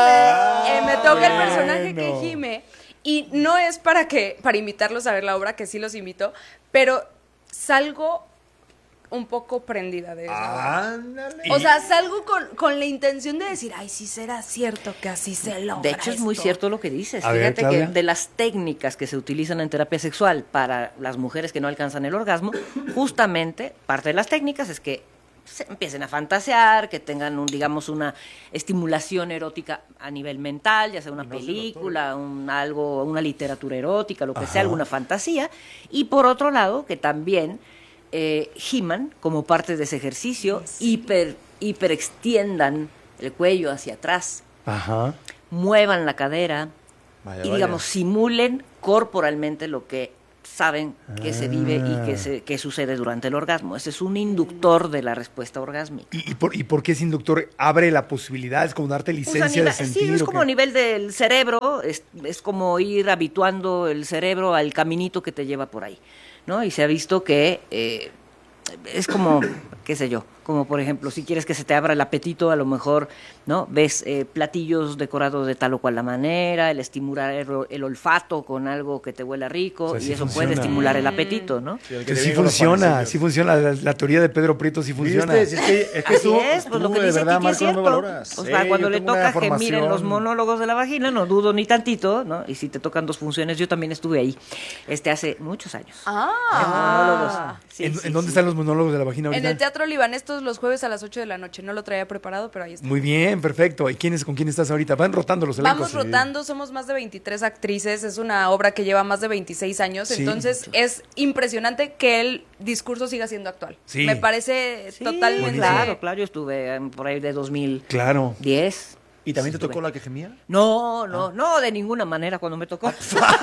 S1: Ah,
S19: gime. Eh, me toca el personaje
S1: bueno.
S19: que gime. Y no es para que, para invitarlos a ver la obra, que sí los invito, pero salgo un poco prendida de eso.
S20: Ándale.
S19: O sea, salgo con, con la intención de decir, ay, sí será cierto que así se logra.
S12: De hecho, es muy
S19: esto.
S12: cierto lo que dices.
S1: A ver,
S12: Fíjate
S1: Claudia.
S12: que de las técnicas que se utilizan en terapia sexual para las mujeres que no alcanzan el orgasmo, justamente parte de las técnicas es que se empiecen a fantasear, que tengan un, digamos, una estimulación erótica a nivel mental, ya sea una película, un algo, una literatura erótica, lo que
S1: Ajá.
S12: sea, alguna fantasía. Y por otro lado, que también eh, giman como parte de ese ejercicio, hiper, hiperextiendan el cuello hacia atrás,
S1: Ajá.
S12: muevan la cadera
S20: Vaya,
S12: y,
S20: vaya.
S12: digamos, simulen corporalmente lo que saben que se vive y que, se, que sucede durante el orgasmo. Ese es un inductor de la respuesta orgásmica.
S1: ¿Y, y, por, ¿Y por qué ese inductor abre la posibilidad? ¿Es como darte
S12: Pues a
S1: licencia
S12: nivel-
S1: de sentir?
S12: sí, es
S1: o
S12: como
S1: qué?
S12: a nivel del cerebro, es, es como ir habituando el cerebro al caminito que te lleva por ahí, ¿no? Y se ha visto que eh, es como, qué sé yo, como por ejemplo, si quieres que se te abra el apetito, a lo mejor, ¿no? Ves eh, platillos decorados de tal o cual la manera, el estimular el, el olfato con algo que te huela rico,
S1: O sea,
S12: y
S1: sí
S12: eso
S1: funciona.
S12: puede estimular el apetito, ¿no?
S20: Sí, el que
S1: Que
S20: te
S1: sí
S20: viene con los
S1: funciona,
S20: panecillos.
S1: sí funciona. La, la teoría de Pedro Prieto sí funciona.
S20: ¿Viste? Si es que, es que
S12: Así
S20: tú,
S12: es, pues
S20: tú
S12: lo que
S20: de
S12: dice
S20: verdad,
S12: Kiki es
S20: Marco, no me
S12: cierto.
S20: valoras.
S12: O sea,
S20: Sí,
S12: cuando
S20: yo
S12: le
S20: tengo una
S12: toca que miren los
S20: formación-
S12: monólogos de la vagina, no dudo ni tantito, ¿no? Y si te tocan dos funciones, yo también estuve ahí, este hace muchos años.
S19: Ah.
S12: Sí,
S1: ¿En,
S12: sí,
S1: en dónde
S12: sí.
S1: están los monólogos de la vagina
S19: En
S1: ahorita?
S19: el Teatro Libanés todos los jueves a las ocho de la noche. No lo traía preparado, pero ahí está.
S1: Muy bien, perfecto. ¿Y quién es, con quién estás ahorita? Van rotando los elencos.
S19: Vamos rotando, somos más de veintitrés actrices, es una obra que lleva más de veintiséis años,
S1: Sí.
S19: entonces es impresionante que el discurso siga siendo actual.
S1: Sí.
S19: Me parece
S12: Sí,
S19: totalmente...
S12: claro, claro, yo estuve eh, por ahí de dos mil
S1: Claro.
S12: diez.
S20: ¿Y también te
S12: Estuve.
S20: tocó la que gemía?
S12: No, no, no, de ninguna manera cuando me tocó.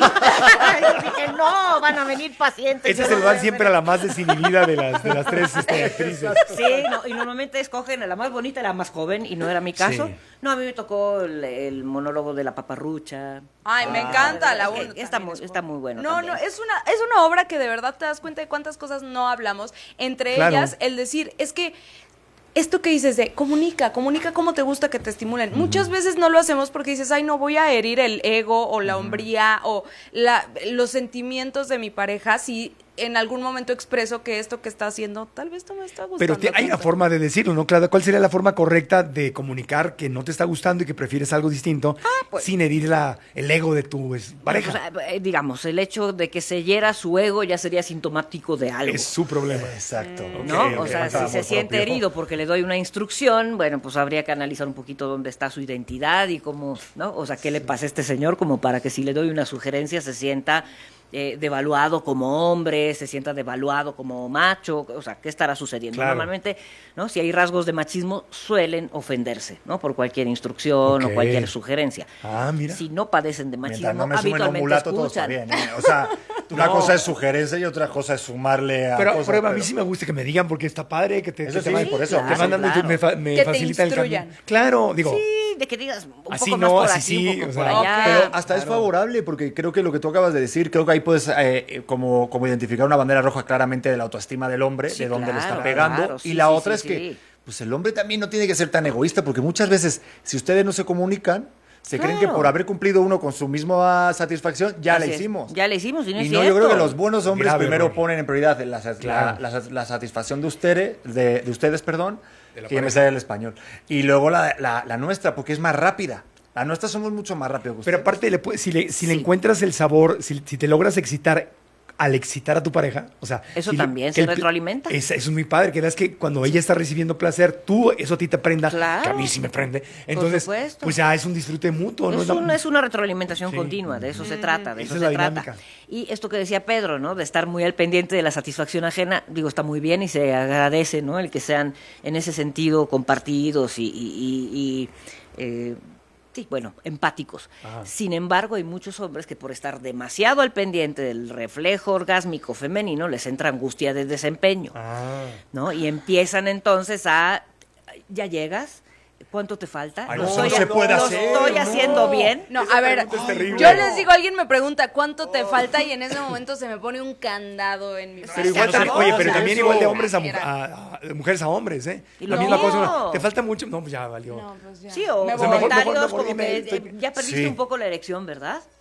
S12: Ay, yo dije, no, van a venir pacientes.
S1: Ese
S12: yo
S1: se
S12: no
S1: lo
S12: voy
S1: dan
S12: a
S1: siempre a la más desinhibida de las, de las tres este, actrices.
S12: Sí, no, y normalmente escogen a la más bonita, la más joven, y no era mi caso.
S1: Sí.
S12: No, a mí me tocó el, el monólogo de la paparrucha.
S19: Ay, me
S12: Ah,
S19: encanta la
S12: es que
S19: uno.
S12: está, muy, está muy bueno.
S19: No,
S12: también.
S19: no, es una, es una obra que de verdad te das cuenta de cuántas cosas no hablamos. Entre
S1: Claro.
S19: ellas, el decir, es que esto que dices de comunica, comunica cómo te gusta que te estimulen. Muchas veces no lo hacemos porque dices, ay, no voy a herir el ego o la hombría o la, los sentimientos de mi pareja si en algún momento expreso que esto que está haciendo tal vez no me está gustando.
S1: Pero te- hay una
S19: tanto.
S1: forma de decirlo, ¿no, Claudia? ¿Cuál sería la forma correcta de comunicar que no te está gustando y que prefieres algo distinto sin herir la, el ego de tu pues, pareja?
S12: Bueno, pues, eh, digamos, el hecho de que se hiera su ego ya sería sintomático de algo.
S1: Es su problema.
S20: Exacto.
S12: ¿No?
S20: Ok,
S12: o
S20: ok,
S12: sea,
S20: falta
S12: si se
S20: amor
S12: siente
S20: propio.
S12: herido porque le doy una instrucción, bueno, pues habría que analizar un poquito dónde está su identidad y cómo, ¿no? O sea, qué le pasa a este señor como para que si le doy una sugerencia se sienta eh, devaluado como hombre, se sienta devaluado como macho, o sea, ¿qué estará sucediendo?
S1: Claro.
S12: Normalmente, ¿no? Si hay rasgos de machismo, suelen ofenderse, ¿no? Por cualquier instrucción
S1: Ok.
S12: o cualquier sugerencia.
S1: Ah, mira.
S12: Si no padecen de machismo,
S20: Mientras no me sumen un
S12: habitualmente
S20: mulato, todo está
S12: escuchan.
S20: bien. ¿eh? O sea, una
S1: No.
S20: cosa es sugerencia y otra cosa es sumarle a
S1: Pero,
S20: cosas,
S1: pero a mí
S20: pero-
S1: sí me gusta que me digan porque está padre, que te,
S20: Eso
S1: que te
S20: sí,
S1: van-
S20: por eso,
S1: te
S20: claro,
S1: van dando y
S12: claro.
S1: me, fa- me
S19: Que te
S1: facilita el
S19: instruyan.
S1: camino. Claro, digo,
S12: Sí, de que digas un
S1: Así
S12: poco
S1: no,
S12: más por
S1: así
S12: aquí,
S1: sí,
S12: un poco
S1: o
S12: por
S1: sea,
S12: allá.
S20: Pero hasta es
S1: Claro.
S20: favorable, porque creo que lo que tú acabas de decir, creo que ahí puedes eh, como, como identificar una bandera roja claramente de la autoestima del hombre,
S12: Sí,
S20: de dónde le está
S12: claro,
S20: pegando.
S12: claro,
S20: y
S12: sí,
S20: la
S12: sí,
S20: otra
S12: sí,
S20: es que
S12: sí.
S20: pues el hombre también no tiene que ser tan egoísta, porque muchas veces, si ustedes no se comunican, se creen que
S12: Claro.
S20: por haber cumplido uno con su misma satisfacción, ya
S12: Así
S20: la
S12: es.
S20: hicimos.
S12: Ya la hicimos y no
S20: Y
S12: es
S20: no, yo
S12: cierto.
S20: creo que los buenos hombres
S1: Grave
S20: primero
S1: error.
S20: ponen en prioridad la, la-
S1: Claro.
S20: la- la satisfacción de ustedes, de, de ustedes, perdón,
S1: De la
S20: que ya me
S1: pareja.
S20: sale el español. Y luego la, la- la nuestra, porque es más rápida. La nuestra somos mucho más rápido que ustedes.
S1: pero aparte, le pu- si, le, si le
S12: Sí.
S1: encuentras el sabor, si, si te logras excitar al excitar a tu pareja, o sea...
S12: Eso
S1: si le-
S12: también
S1: que
S12: se
S1: el pl-
S12: retroalimenta.
S1: Es, eso es muy padre, que veas que cuando ella está recibiendo placer, tú, eso a ti te prenda,
S12: Claro.
S1: que a mí sí me prende. Entonces,
S12: supuesto.
S1: pues ya es un disfrute mutuo, ¿no?
S12: Es,
S1: la-
S12: un- es una retroalimentación
S1: Sí.
S12: continua, de eso se trata, de
S1: Esa
S12: eso
S1: es
S12: se
S1: la
S12: trata.
S1: dinámica.
S12: Y esto que decía Pedro, ¿no? De estar muy al pendiente de la satisfacción ajena, digo, está muy bien y se agradece, ¿no? El que sean en ese sentido compartidos y, y- y- y, eh, sí, bueno, empáticos.
S1: Ajá.
S12: Sin embargo, hay muchos hombres que por estar demasiado al pendiente del reflejo orgásmico femenino les entra angustia de desempeño,
S1: Ah.
S12: ¿no? Y empiezan entonces a, ya llegas, ¿cuánto te falta?
S20: Ay,
S12: ¿Lo
S20: no,
S12: estoy,
S20: no se puede
S12: lo
S20: hacer,
S12: estoy
S20: no.
S12: haciendo bien?
S19: No, a ver,
S1: pregunta es terrible.
S19: yo les digo, alguien me pregunta cuánto te falta y en ese momento se me pone un candado en mi
S1: Pero
S19: frente.
S1: igual
S20: no
S1: también,
S20: se
S1: oye,
S20: puede
S1: pero
S20: hacer
S1: también
S20: eso.
S1: igual de hombres a, mu-
S19: Mira.
S1: a- a- de mujeres a hombres, ¿eh?
S12: Y
S1: La
S12: lo
S1: misma
S12: mismo.
S1: cosa, te falta mucho, no, pues ya valió.
S19: No, pues ya.
S12: Sí, o
S19: Me
S1: O sea, mejor-
S12: comentarios
S1: mejor- mejor
S12: como
S1: dime,
S12: que
S1: estoy-
S12: eh, ya perdiste
S20: Sí.
S12: un poco la erección, ¿verdad?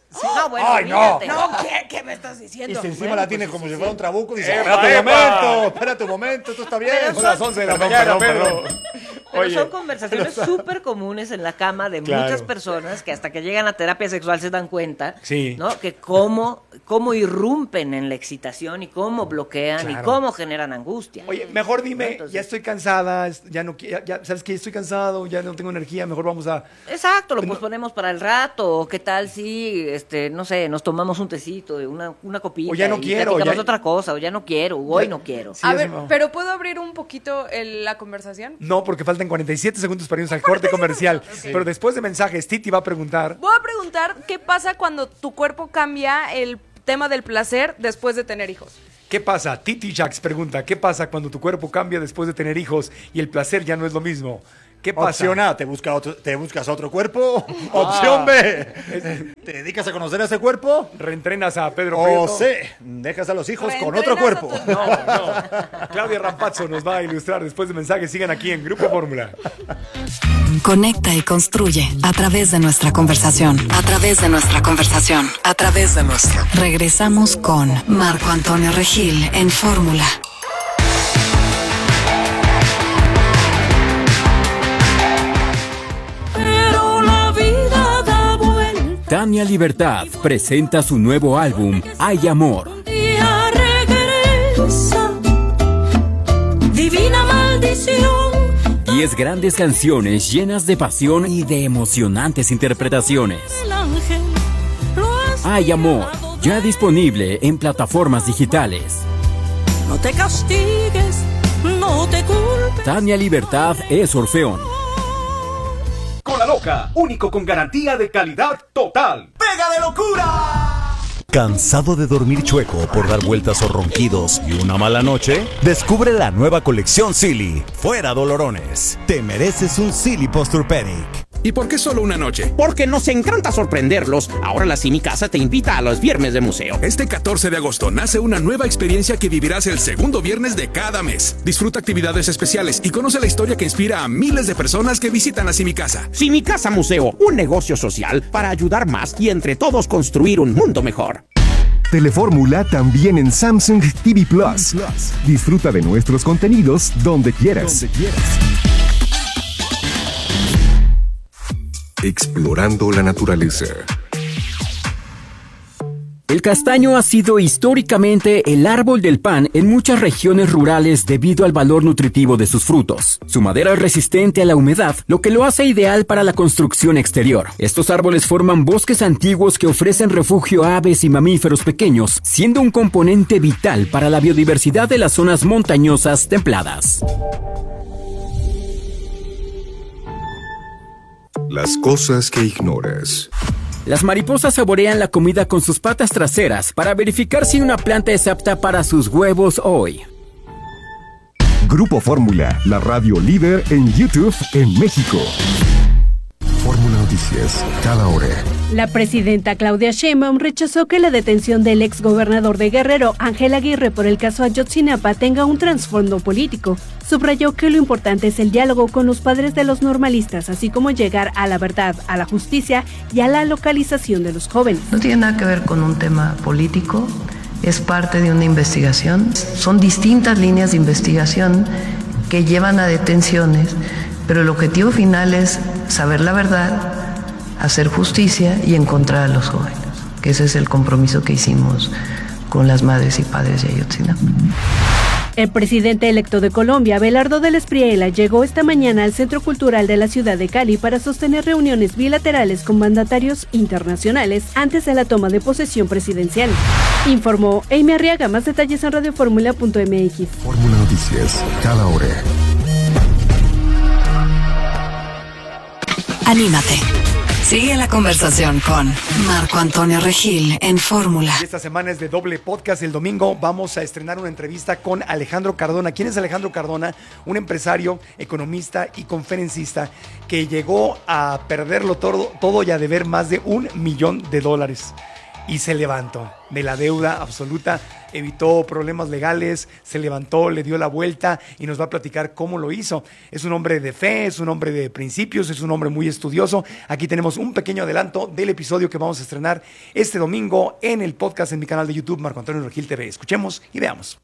S12: Sí, no, bueno,
S20: ¡ay, no!
S19: No, ¿qué, ¿qué me estás diciendo?
S20: Y si encima
S12: Bueno,
S20: la tiene
S12: pues,
S20: como
S12: sí,
S20: si
S12: sí.
S20: fuera un trabuco, dice,
S1: ¡Epa,
S20: espérate un
S1: epa!
S20: momento, espérate un momento, esto está bien.
S12: Pero
S1: Son las once de la
S20: Perdón,
S1: mañana,
S20: perdón,
S1: Pedro.
S20: perdón.
S12: Pero
S1: Oye,
S12: son conversaciones súper comunes en la cama de
S1: Claro.
S12: muchas personas que hasta que llegan a terapia sexual se dan cuenta,
S1: Sí.
S12: ¿no? Que cómo, cómo irrumpen en la excitación y cómo bloquean
S1: Claro.
S12: y cómo generan angustia.
S1: Oye, mejor dime,
S12: Entonces-
S1: ya estoy cansada, es- ya no qui- ya, ya- sabes que estoy cansado, ya no tengo energía, mejor vamos a
S12: Exacto, lo
S1: Pero-
S12: posponemos para el rato. ¿O qué tal si, este, no sé, nos tomamos un tecito, una, una copita?
S1: O ya no
S12: y
S1: quiero,
S12: platicamos
S1: ya-
S12: otra cosa, o ya no quiero, o hoy no quiero.
S1: Sí,
S19: A
S1: ya
S19: ver,
S1: se me va.
S19: pero ¿puedo abrir un poquito el- la conversación?
S1: No, porque faltan cuarenta y siete segundos para irnos al corte comercial. Pero después de mensajes, Titi va a preguntar.
S19: Voy a preguntar qué pasa cuando tu cuerpo cambia el tema del placer después de tener hijos.
S1: ¿Qué pasa? Titi Jax pregunta, ¿qué pasa cuando tu cuerpo cambia después de tener hijos y el placer ya no es lo mismo? ¿Qué pasa?
S20: Opción A, ¿te, busca otro, ¿te buscas otro cuerpo? Opción B, ¿te dedicas a conocer a ese cuerpo?
S1: ¿Reentrenas a Pedro
S20: O
S1: Prieto?
S20: C, dejas a los hijos con
S19: Reentrenas
S20: otro
S19: a
S20: cuerpo.
S19: tu-
S1: No, no. Claudia Rampazzo nos va a ilustrar después de mensajes. Sigan aquí en Grupo Fórmula.
S11: Conecta y construye a través de nuestra conversación. A través de nuestra conversación. A través de nuestra. Regresamos con Marco Antonio Regil en Fórmula.
S8: Pero la vida da vuelta.
S13: Tania Libertad presenta su nuevo álbum, Hay Amor.
S8: Un día regresa. Divina maldición.
S13: Diez grandes canciones llenas de pasión y de emocionantes interpretaciones.
S8: El ángel lo has
S13: Hay Amor, ya disponible en plataformas digitales.
S8: No te castigues, no te culpes.
S13: Tania Libertad es Orfeón.
S7: Con la Loca, único con garantía de calidad total. ¡Pega de locura!
S21: ¿Cansado de dormir chueco por dar vueltas o ronquidos y una mala noche? Descubre la nueva colección Silly. Fuera dolorones. Te mereces un Silly Posturepedic.
S22: ¿Y por qué solo una noche? Porque nos encanta sorprenderlos. Ahora la Simi Casa te invita a los viernes de museo.
S23: Este catorce de agosto nace una nueva experiencia que vivirás el segundo viernes de cada mes. Disfruta actividades especiales y conoce la historia que inspira a miles de personas que visitan la Simi Casa.
S22: Simi Casa Museo, un negocio social para ayudar más y entre todos construir un mundo mejor.
S2: Telefórmula también en Samsung T V Plus. Disfruta de nuestros contenidos donde quieras. Donde quieras. Explorando la naturaleza.
S13: El castaño ha sido históricamente el árbol del pan en muchas regiones rurales debido al valor nutritivo de sus frutos. Su madera es resistente a la humedad, lo que lo hace ideal para la construcción exterior. Estos árboles forman bosques antiguos que ofrecen refugio a aves y mamíferos pequeños, siendo un componente vital para la biodiversidad de las zonas montañosas templadas.
S2: Las cosas que ignoras.
S13: Las mariposas saborean la comida con sus patas traseras para verificar si una planta es apta para sus huevos hoy.
S2: Grupo Fórmula, la radio líder en YouTube en México. Fórmula Noticias, cada hora.
S24: La presidenta Claudia Sheinbaum rechazó que la detención del exgobernador de Guerrero, Ángel Aguirre, por el caso Ayotzinapa tenga un trasfondo político. Subrayó que lo importante es el diálogo con los padres de los normalistas, así como llegar a la verdad, a la justicia y a la localización de los jóvenes.
S25: No tiene nada que ver con un tema político, es parte de una investigación. Son distintas líneas de investigación que llevan a detenciones, pero el objetivo final es saber la verdad, hacer justicia y encontrar a los jóvenes, que ese es el compromiso que hicimos con las madres y padres de Ayotzinapa.
S24: El presidente electo de Colombia, Abelardo del Espriella, llegó esta mañana al Centro Cultural de la ciudad de Cali para sostener reuniones bilaterales con mandatarios internacionales antes de la toma de posesión presidencial. Informó Amy Arriaga. Más detalles en radioformula punto m x.
S2: Fórmula Noticias, cada hora.
S11: Anímate. Sigue la conversación con Marco Antonio Regil en Fórmula.
S1: Y esta semana es de doble podcast. El domingo vamos a estrenar una entrevista con Alejandro Cardona. ¿Quién es Alejandro Cardona? Un empresario, economista y conferencista que llegó a perderlo todo, todo y a deber más de un millón de dólares. y se levantó de la deuda absoluta, evitó problemas legales, se levantó, le dio la vuelta y nos va a platicar cómo lo hizo. Es un hombre de fe, es un hombre de principios, es un hombre muy estudioso. Aquí tenemos un pequeño adelanto del episodio que vamos a estrenar este domingo en el podcast en mi canal de YouTube, Marco Antonio Regil T V. Escuchemos y veamos.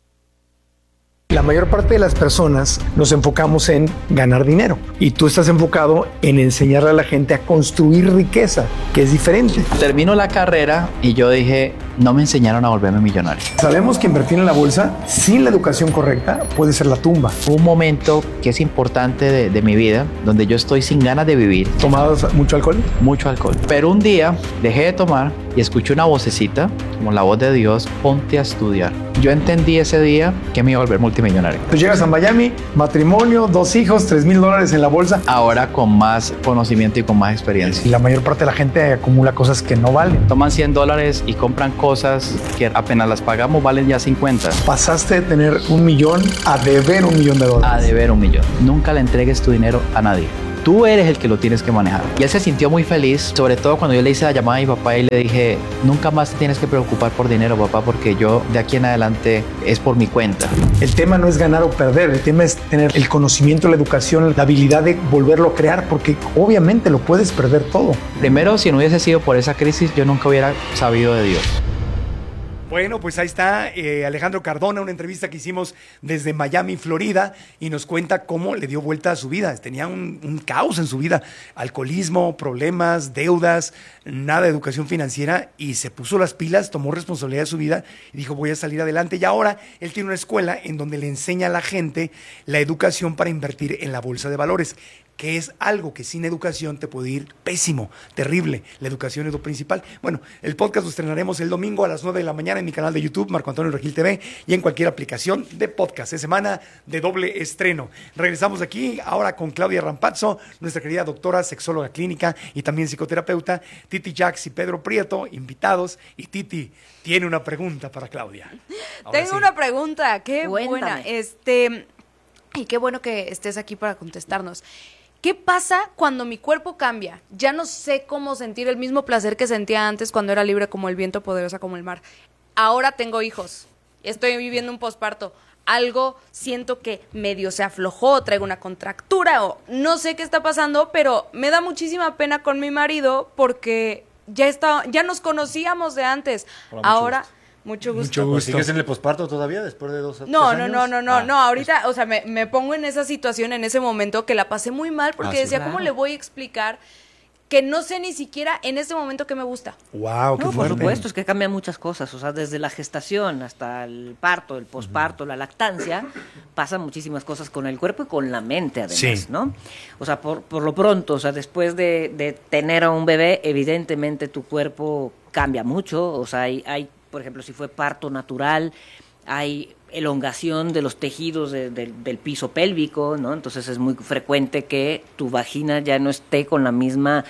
S1: La mayor parte de las personas nos enfocamos en ganar dinero y tú estás enfocado en enseñarle a la gente a construir riqueza, que es diferente.
S4: Termino la carrera y yo dije, no me enseñaron a volverme millonario.
S1: Sabemos que invertir en la bolsa sin la educación correcta puede ser la tumba.
S4: Un momento que es importante de, de mi vida, donde yo estoy sin ganas de vivir.
S1: ¿Tomabas mucho alcohol?
S4: Mucho alcohol. Pero un día dejé de tomar y escuché una vocecita, como la voz de Dios, ponte a estudiar. Yo entendí ese día que me iba a volver multimillonario.
S1: Tú llegas a Miami, matrimonio, dos hijos, tres mil dólares en la bolsa.
S4: Ahora con más conocimiento y con más experiencia.
S1: Y la mayor parte de la gente acumula cosas que no valen.
S4: Toman cien dólares y compran cosas que apenas las pagamos valen ya cincuenta.
S1: Pasaste de tener un millón a deber un millón de dólares.
S4: A deber un millón. Nunca le entregues tu dinero a nadie. Tú eres el que lo tienes que manejar. Y él se sintió muy feliz, sobre todo cuando yo le hice la llamada a mi papá y le dije, nunca más te tienes que preocupar por dinero, papá, porque yo de aquí en adelante es por mi cuenta.
S1: El tema no es ganar o perder, el tema es tener el conocimiento, la educación, la habilidad de volverlo a crear, porque obviamente lo puedes perder todo.
S4: Primero, si no hubiese sido por esa crisis, yo nunca hubiera sabido de Dios.
S1: Bueno, pues ahí está eh, Alejandro Cardona, una entrevista que hicimos desde Miami, Florida, y nos cuenta cómo le dio vuelta a su vida. Tenía un, un caos en su vida, alcoholismo, problemas, deudas, nada de educación financiera, y se puso las pilas, tomó responsabilidad de su vida y dijo, voy a salir adelante. Y ahora él tiene una escuela en donde le enseña a la gente la educación para invertir en la bolsa de valores, que es algo que sin educación te puede ir pésimo, terrible. La educación es lo principal. Bueno, el podcast lo estrenaremos el domingo a las nueve de la mañana en mi canal de YouTube, Marco Antonio Regil T V, y en cualquier aplicación de podcast. Es semana de doble estreno. Regresamos aquí ahora con Claudia Rampazzo, nuestra querida doctora, sexóloga clínica y también psicoterapeuta, Titi Jax y Pedro Prieto, invitados. Y Titi tiene una pregunta para Claudia. Ahora
S19: Tengo
S1: sí.
S19: una pregunta, qué
S12: Cuéntame.
S19: buena. Este, y qué bueno que estés aquí para contestarnos. ¿Qué pasa cuando mi cuerpo cambia? Ya no sé cómo sentir el mismo placer que sentía antes cuando era libre como el viento, poderosa como el mar. Ahora tengo hijos, estoy viviendo un posparto. Algo siento que medio se aflojó, traigo una contractura o no sé qué está pasando, pero me da muchísima pena con mi marido porque ya está, ya nos conocíamos de antes.
S20: Hola, mucho
S19: Ahora...
S20: gusto.
S19: Mucho gusto.
S20: Mucho gusto. ¿Sigues en el posparto todavía después de dos
S19: No,
S20: tres
S19: no,
S20: años?
S19: no, no, no,
S20: Ah,
S19: no, ahorita, o sea, me, me pongo en esa situación, en ese momento que la pasé muy mal porque
S20: Ah, sí.
S19: decía,
S20: Claro.
S19: ¿cómo le voy a explicar que no sé ni siquiera en ese momento que me gusta?
S1: Wow, qué
S12: No, por
S1: fuerte.
S12: supuesto, es que cambian muchas cosas, o sea, desde la gestación hasta el parto, el posparto, la lactancia, pasan muchísimas cosas con el cuerpo y con la mente además,
S1: Sí.
S12: ¿no? O sea, por, por lo pronto, o sea, después de, de tener a un bebé, evidentemente tu cuerpo cambia mucho, o sea, hay, hay por ejemplo, si fue parto natural, hay elongación de los tejidos de, de, del piso pélvico, ¿no? Entonces es muy frecuente que tu vagina ya no esté con la misma,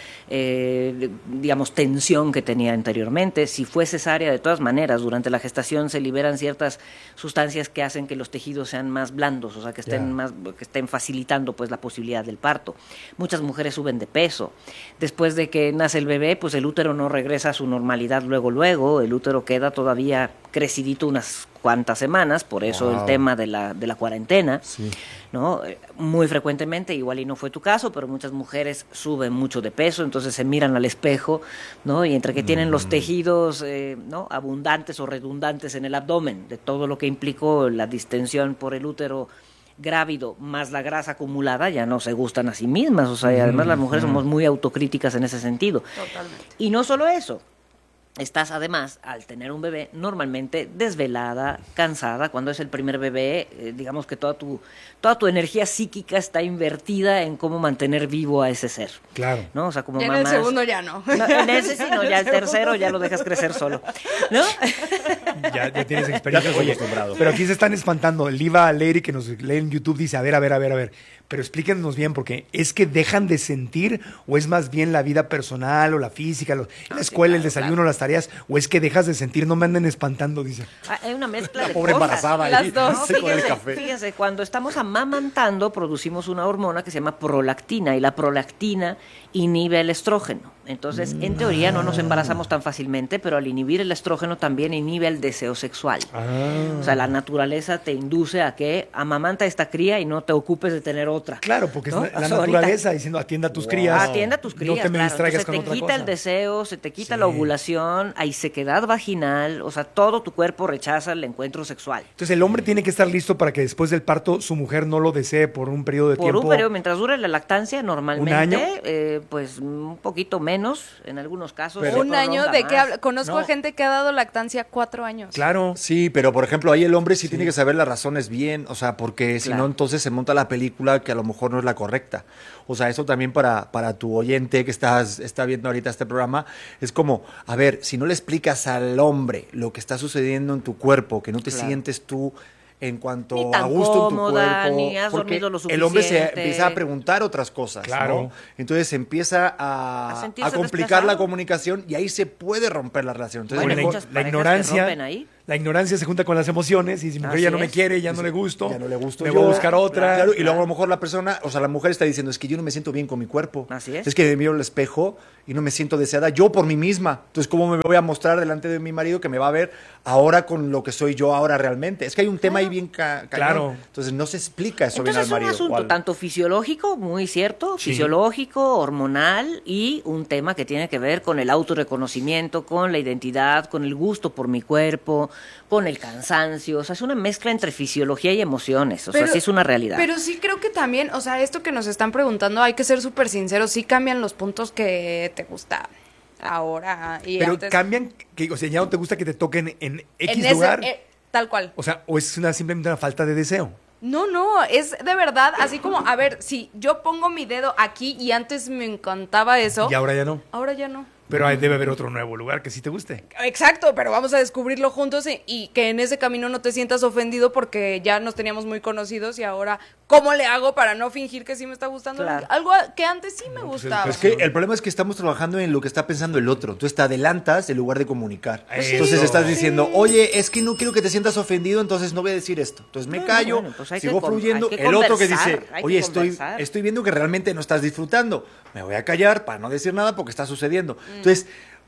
S12: eh, digamos, tensión que tenía anteriormente. Si fue cesárea, de todas maneras, durante la gestación se liberan ciertas sustancias que hacen que los tejidos sean más blandos, o sea, que estén
S5: Ya.
S12: más, que estén facilitando pues la posibilidad del parto. Muchas mujeres suben de peso. Después de que nace el bebé, pues el útero no regresa a su normalidad luego, luego, el útero queda todavía crecidito unas cuantas semanas, por eso
S5: Wow.
S12: el tema de la, de la cuarentena,
S5: Sí.
S12: ¿no? Eh, Muy frecuentemente, igual y no fue tu caso, pero muchas mujeres suben mucho de peso, entonces se miran al espejo, ¿no? Y entre que tienen los tejidos, eh, ¿no? abundantes o redundantes en el abdomen, de todo lo que implicó la distensión por el útero grávido, más la grasa acumulada, ya no se gustan a sí mismas, o sea, y además las mujeres somos muy autocríticas en ese sentido.
S19: Totalmente.
S12: Y no solo eso, estás además, al tener un bebé, normalmente desvelada, cansada. Cuando es el primer bebé, eh, digamos que toda tu, toda tu energía psíquica está invertida en cómo mantener vivo a ese ser.
S1: Claro.
S12: ¿No? O sea, como
S19: Ya en
S12: mamás...
S19: el segundo ya no.
S12: No, en ese sí, no, ya el tercero ya lo dejas crecer solo. ¿No?
S1: Ya, ya tienes experiencia.
S20: Ya te
S1: Oye,
S20: acostumbrado.
S1: pero aquí se están espantando. El Liva Lady que nos lee en YouTube dice, a ver, a ver, a ver, a ver. Pero explíquenos bien, porque ¿es que dejan de sentir o es más bien la vida personal o la física, los, la escuela, sí, claro, el desayuno, claro. las tareas, o es que dejas de sentir? No me anden espantando, dice.
S12: Ah, hay una mezcla de
S20: pobre
S12: cosas.
S20: Embarazada
S12: Las
S20: ahí,
S12: dos. No,
S20: fíjense,
S12: fíjense,
S20: el café.
S12: fíjense, cuando estamos amamantando producimos una hormona que se llama prolactina y la prolactina inhibe el estrógeno. Entonces, en teoría no nos embarazamos tan fácilmente, pero al inhibir el estrógeno también inhibe el deseo sexual.
S1: Ah.
S12: O sea, la naturaleza te induce a que amamanta esta cría y no te ocupes de tener otra.
S1: Claro, porque
S12: ¿no?
S1: es la
S12: O sea,
S1: naturaleza
S12: ahorita,
S1: diciendo atienda a tus crías.
S12: Atienda a tus crías,
S1: no te me
S12: claro.
S1: distraigas
S12: Entonces,
S1: con
S12: te
S1: otra
S12: quita
S1: cosa.
S12: el deseo, se te quita
S1: Sí.
S12: la ovulación, hay sequedad vaginal, o sea, todo tu cuerpo rechaza el encuentro sexual.
S1: Entonces el hombre tiene que estar listo para que después del parto su mujer no lo desee por un periodo de
S12: Por
S1: tiempo.
S12: un periodo, mientras dure la lactancia, normalmente,
S1: ¿Un año?
S12: Eh, pues un poquito menos, en algunos casos. se
S19: Un año
S12: prolonga
S19: de
S12: más.
S19: que habla. Conozco
S20: No.
S19: a gente que ha dado lactancia cuatro años.
S1: Claro.
S20: Sí, pero por ejemplo, ahí el hombre sí, sí tiene que saber las razones bien, o sea, porque si
S12: Claro.
S20: no, entonces se monta la película que a lo mejor no es la correcta. O sea, eso también para, para tu oyente que estás, está viendo ahorita este programa, es como, a ver, si no le explicas al hombre lo que está sucediendo en tu cuerpo, que no te
S12: Claro.
S20: sientes tú en cuanto
S12: Ni tan
S20: a gusto
S12: cómoda,
S20: en tu cuerpo,
S12: ni has
S20: porque
S12: dormido lo
S20: el hombre se
S12: suficiente.
S20: empieza a preguntar otras cosas,
S1: Claro.
S20: ¿no? Entonces se empieza a,
S12: A
S20: a,
S12: sentirse
S20: complicar
S12: desplazado.
S20: la comunicación y ahí se puede romper la relación. Entonces,
S12: Bueno,
S20: mejor-
S12: muchas
S1: la
S12: parejas que
S1: ignorancia,
S12: rompen ahí.
S1: la ignorancia se junta con las emociones y si mi mujer
S12: Así
S1: ya no me
S12: es.
S1: quiere, ya no le gusto,
S20: ya no le gusto
S1: me
S20: yo.
S1: voy a buscar otra.
S20: Claro, y luego a lo mejor la persona, o sea, la mujer está diciendo, es que yo no me siento bien con mi cuerpo.
S12: Así es.
S20: Es que me miro al espejo y no me siento deseada yo por mí misma. Entonces, ¿cómo me voy a mostrar delante de mi marido que me va a ver ahora con lo que soy yo ahora realmente? Es que hay un tema ahí bien ca cañón.
S1: Claro.
S20: Entonces, no se explica eso
S12: Entonces es
S20: bien al
S12: un
S20: marido.
S12: asunto
S20: o al-
S12: tanto fisiológico, muy cierto,
S1: Sí.
S12: fisiológico, hormonal y un tema que tiene que ver con el autorreconocimiento, con la identidad, con el gusto por mi cuerpo, con el cansancio. O sea, es una mezcla entre fisiología y emociones. O sea, sí es una realidad.
S19: Pero sí creo que también, o sea, esto que nos están preguntando, hay que ser súper sinceros, sí cambian los puntos que te gusta ahora y
S1: Pero
S19: antes.
S1: cambian, que, o sea, ya no te gusta que te toquen en X
S19: en ese-
S1: lugar.
S19: eh, tal cual.
S1: O sea, o es una, simplemente una falta de deseo.
S19: No, no, es de verdad, así como, a ver, si yo pongo mi dedo aquí y antes me encantaba eso,
S1: Y ahora ya no.
S19: ahora ya no.
S1: Pero ahí debe haber otro nuevo lugar que sí te guste.
S19: Exacto, pero vamos a descubrirlo juntos y, y que en ese camino no te sientas ofendido porque ya nos teníamos muy conocidos y ahora, ¿cómo le hago para no fingir que sí me está gustando?
S12: Claro.
S19: Algo que antes sí me gustaba.
S20: Es que el problema es que estamos trabajando en lo que está pensando el otro. Tú te adelantas en lugar de comunicar.
S1: Eso.
S20: Entonces estás diciendo, oye, es que no quiero que te sientas ofendido, entonces no voy a decir esto. Entonces me
S12: Bueno,
S20: callo,
S12: bueno, pues hay que
S20: sigo
S12: con-
S20: fluyendo.
S12: hay que
S20: El otro que
S12: conversar,
S20: dice,
S12: hay que
S20: oye, estoy,
S12: conversar.
S20: estoy viendo que realmente no estás disfrutando. Me voy a callar para no decir nada porque está sucediendo.
S12: Mm.
S20: Entonces...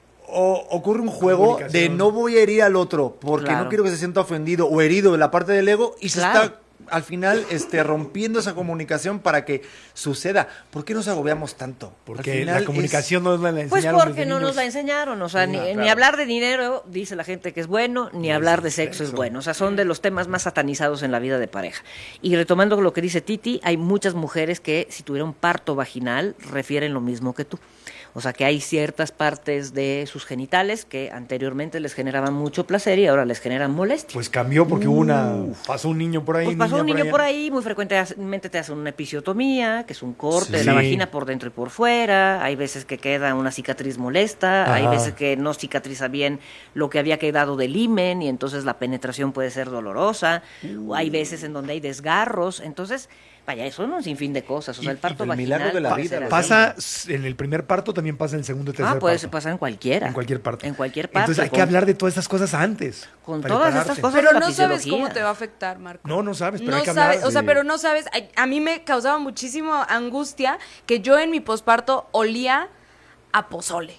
S20: O, ocurre un juego de
S1: Comunicación.
S20: no voy a herir al otro porque
S12: Claro.
S20: no quiero que se sienta ofendido o herido de la parte del ego y se
S12: Claro.
S20: está al final este, rompiendo esa comunicación para que suceda. ¿Por qué nos agobiamos tanto? Al
S1: Porque
S20: final
S1: la
S20: es-
S1: comunicación no nos la enseñaron
S12: Pues porque
S1: desde
S12: no
S1: niños.
S12: nos la enseñaron, o sea, ni,
S20: claro.
S12: ni hablar de dinero, dice la gente que es bueno, ni hablar de sexo es bueno, o sea, son de los temas más satanizados en la vida de pareja. Y retomando lo que dice Titi, hay muchas mujeres que si tuvieron parto vaginal refieren lo mismo que tú. O sea, que hay ciertas partes de sus genitales que anteriormente les generaban mucho placer y ahora les generan molestia.
S1: Pues cambió porque hubo una... Pasó un niño por ahí.
S12: Pues pasó
S1: niña
S12: un niño
S1: allá.
S12: por ahí, muy frecuentemente te hacen una episiotomía, que es un corte de la
S1: Sí.
S12: vagina por dentro y por fuera. Hay veces que queda una cicatriz molesta, hay
S1: Ajá.
S12: veces que no cicatriza bien lo que había quedado del himen y entonces la penetración puede ser dolorosa. O hay veces en donde hay desgarros. Entonces, vaya, son un sinfín de cosas. O sea, el parto
S20: el
S12: vaginal
S20: milagro de la
S12: puede
S20: vida,
S12: ser
S20: lo
S12: así.
S1: Pasa en el primer parto, también pasa en el segundo y tercer
S12: Ah, puede
S1: parto.
S12: pasar en cualquiera.
S1: En cualquier parto.
S12: En cualquier parte.
S1: Entonces hay que
S12: con-
S1: hablar de todas estas cosas antes.
S12: Con
S1: para
S12: todas
S1: prepararte.
S12: estas cosas.
S19: Pero
S12: la
S19: no sabes
S12: fisiología.
S19: cómo te va a afectar, Marco.
S1: No, no sabes, pero
S19: No
S1: hay que hablar.
S19: sabes, o sea,
S1: Sí.
S19: pero no sabes, a, a mí me causaba muchísimo angustia que yo en mi posparto olía a pozole.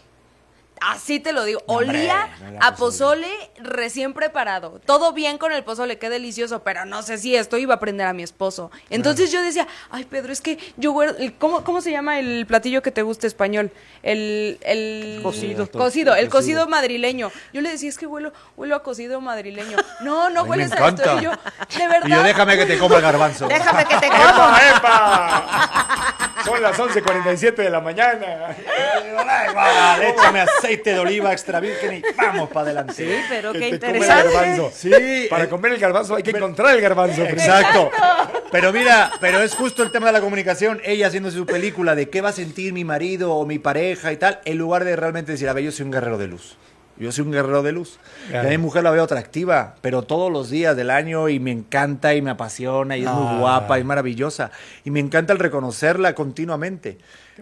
S19: Así te lo digo,
S20: hombre,
S19: olía
S20: no era
S19: a pozole recién preparado. Todo bien con el pozole, qué delicioso, pero no sé si esto iba a prender a mi esposo. Entonces yo decía, ay, Pedro, es que yo huelo- el- ¿cómo, ¿cómo se llama el platillo que te gusta español? El, el
S12: Cocido.
S19: Cocido, el
S20: Cocido.
S19: cocido madrileño. Yo le decía, es que huelo, huelo a cocido madrileño. No, no
S20: A mí me
S19: hueles a esto.
S20: encanta.
S19: Y yo, de verdad.
S20: Y yo, déjame que te coma el garbanzo.
S12: Déjame que te como.
S1: ¡Epa, epa! Son las once cuarenta y siete de la mañana.
S20: Da igual, échame aceite de oliva extra virgen y vamos para adelante.
S12: Sí, pero
S1: Que
S12: qué
S1: te come el
S12: interesante.
S1: garbanzo.
S20: Sí,
S1: Para
S20: eh,
S1: comer el garbanzo hay que encontrar el garbanzo. primero.
S20: Exacto. Pero mira, pero es justo el tema de la comunicación. Ella haciendo su película de qué va a sentir mi marido o mi pareja y tal, en lugar de realmente decir, a ver, yo soy un guerrero de luz. Yo soy un guerrero de luz.
S1: Claro.
S20: Y a mi mujer la veo atractiva, pero todos los días del año y me encanta y me apasiona y es
S1: Ah.
S20: muy guapa y maravillosa. Y me encanta el reconocerla continuamente.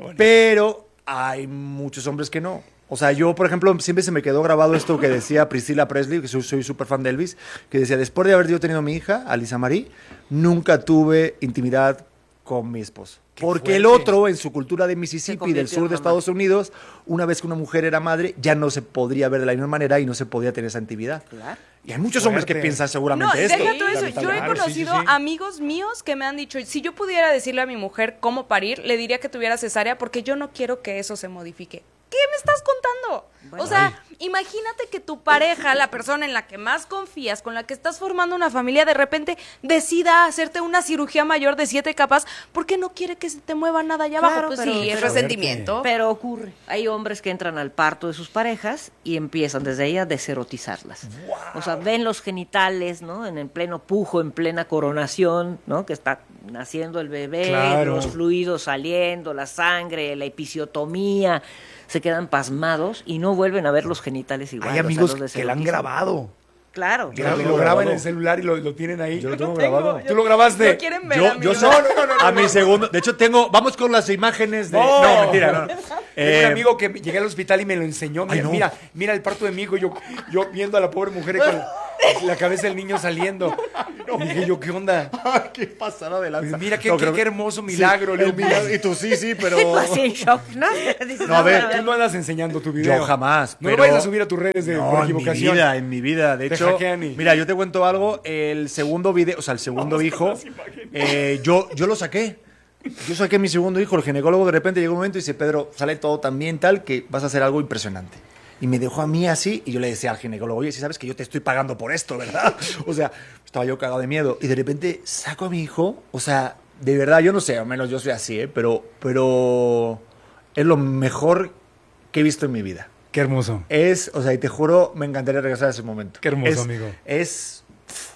S20: Pero hay muchos hombres que no. O sea, yo, por ejemplo, siempre se me quedó grabado esto que decía Priscilla Presley, que soy súper fan de Elvis, que decía, después de haber yo tenido a mi hija, Alisa Marie, nunca tuve intimidad con mi esposo. Porque el
S1: fuerte.
S20: otro, en su cultura de Mississippi, del sur de Estados Unidos, una vez que una mujer era madre, ya no se podría ver de la misma manera y no se podía tener esa intimidad.
S12: Claro.
S20: Y hay muchos hombres que piensan seguramente
S19: No,
S20: esto.
S19: deja tú eso. Yo he
S20: lamentablemente.
S19: conocido
S20: Sí, sí, sí.
S19: amigos míos que me han dicho, si yo pudiera decirle a mi mujer cómo parir, le diría que tuviera cesárea porque yo no quiero que eso se modifique. ¿Qué me estás contando?
S12: Bueno,
S19: o sea,
S12: ay.
S19: imagínate que tu pareja, la persona en la que más confías, con la que estás formando una familia, de repente decida hacerte una cirugía mayor de siete capas porque no quiere que se te mueva nada allá abajo. Pues sí, es resentimiento.
S12: Pero ocurre. Hay hombres que entran al parto de sus parejas y empiezan desde ahí a deserotizarlas. O sea, ven los genitales, ¿no? En el pleno pujo, en plena coronación, ¿no? Que está naciendo el bebé,
S1: Claro.
S12: los fluidos saliendo, la sangre, la episiotomía. Se quedan pasmados y no vuelven a ver los genitales igual.
S1: Hay
S12: o sea,
S1: amigos
S12: los
S1: que la han
S12: deserotizan.
S1: grabado.
S12: Claro.
S1: Que lo, lo graban en el celular y lo, lo tienen ahí.
S20: Yo lo tengo grabado.
S1: ¿Tú lo grabaste?
S19: ¿Lo quieren ver,
S20: Yo,
S19: amigos?
S20: yo soy a mi segundo. De hecho, tengo. Vamos con las imágenes de.
S1: No.
S20: No, mentira, no.
S1: Tengo
S20: Eh,
S1: un amigo que llegué al hospital y me lo enseñó. Mira,
S20: Ay, no.
S1: mira, mira el parto de mi hijo. Yo, yo viendo a la pobre mujer con la cabeza del niño saliendo. Y dije yo, ¿qué onda?
S20: ¿Qué pasada de lanza?
S1: Pues mira qué,
S20: No,
S1: qué-
S20: creo
S1: qué
S20: que-
S1: hermoso
S20: Sí,
S1: milagro. Le
S20: el
S1: digo,
S20: milagro. Y tú sí, sí, pero.
S12: Así en shock, ¿no? Dices,
S20: No, a ver,
S1: Tú no andas enseñando tu video.
S20: Yo jamás.
S1: No
S20: pero-
S1: lo vayas a subir a tus redes de,
S20: no,
S1: por
S20: en mi
S1: equivocación.
S20: vida, en mi vida. De
S1: Te
S20: hecho,
S1: hackean y-
S20: mira, yo te cuento algo. El segundo video, o sea, el segundo hijo, eh, yo, yo lo saqué. Yo saqué mi segundo hijo. El ginecólogo de repente llegó un momento y dice, Pedro, sale todo tan bien tal que vas a hacer algo impresionante. Y me dejó a mí así y yo le decía al ginecólogo, oye, si sabes que yo te estoy pagando por esto, ¿verdad? O sea, estaba yo cagado de miedo. Y de repente saco a mi hijo, o sea, de verdad, yo no sé, al menos yo soy así, ¿eh? Pero, pero es lo mejor que he visto en mi vida.
S1: Qué hermoso.
S20: Es, o sea, y te juro, me encantaría regresar a ese momento.
S1: Qué hermoso,
S20: es,
S1: amigo.
S20: Es,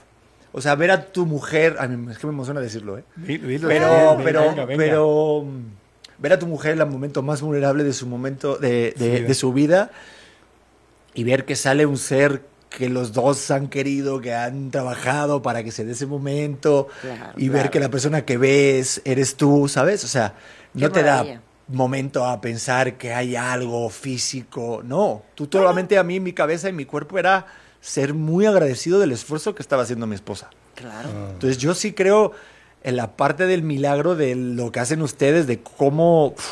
S20: o sea, ver a tu mujer, a mí, es que me emociona decirlo, ¿eh?
S1: Dilo, dilo,
S20: Pero,
S1: dilo,
S20: pero,
S1: venga, venga.
S20: pero, mm, ver a tu mujer en el momento más vulnerable de su momento, de, de,
S1: Sí.
S20: de su vida, y ver que sale un ser que los dos han querido, que han trabajado para que se dé ese momento,
S12: Claro,
S20: y ver
S12: claro.
S20: que la persona que ves eres tú, ¿sabes? O sea, no
S12: Qué
S20: te da
S12: maravilla.
S20: momento a pensar que hay algo físico, no. Tú solamente a mí, mi cabeza y mi cuerpo era ser muy agradecido del esfuerzo que estaba haciendo mi esposa.
S12: Claro.
S20: Entonces yo sí creo en la parte del milagro de lo que hacen ustedes, de cómo, uf,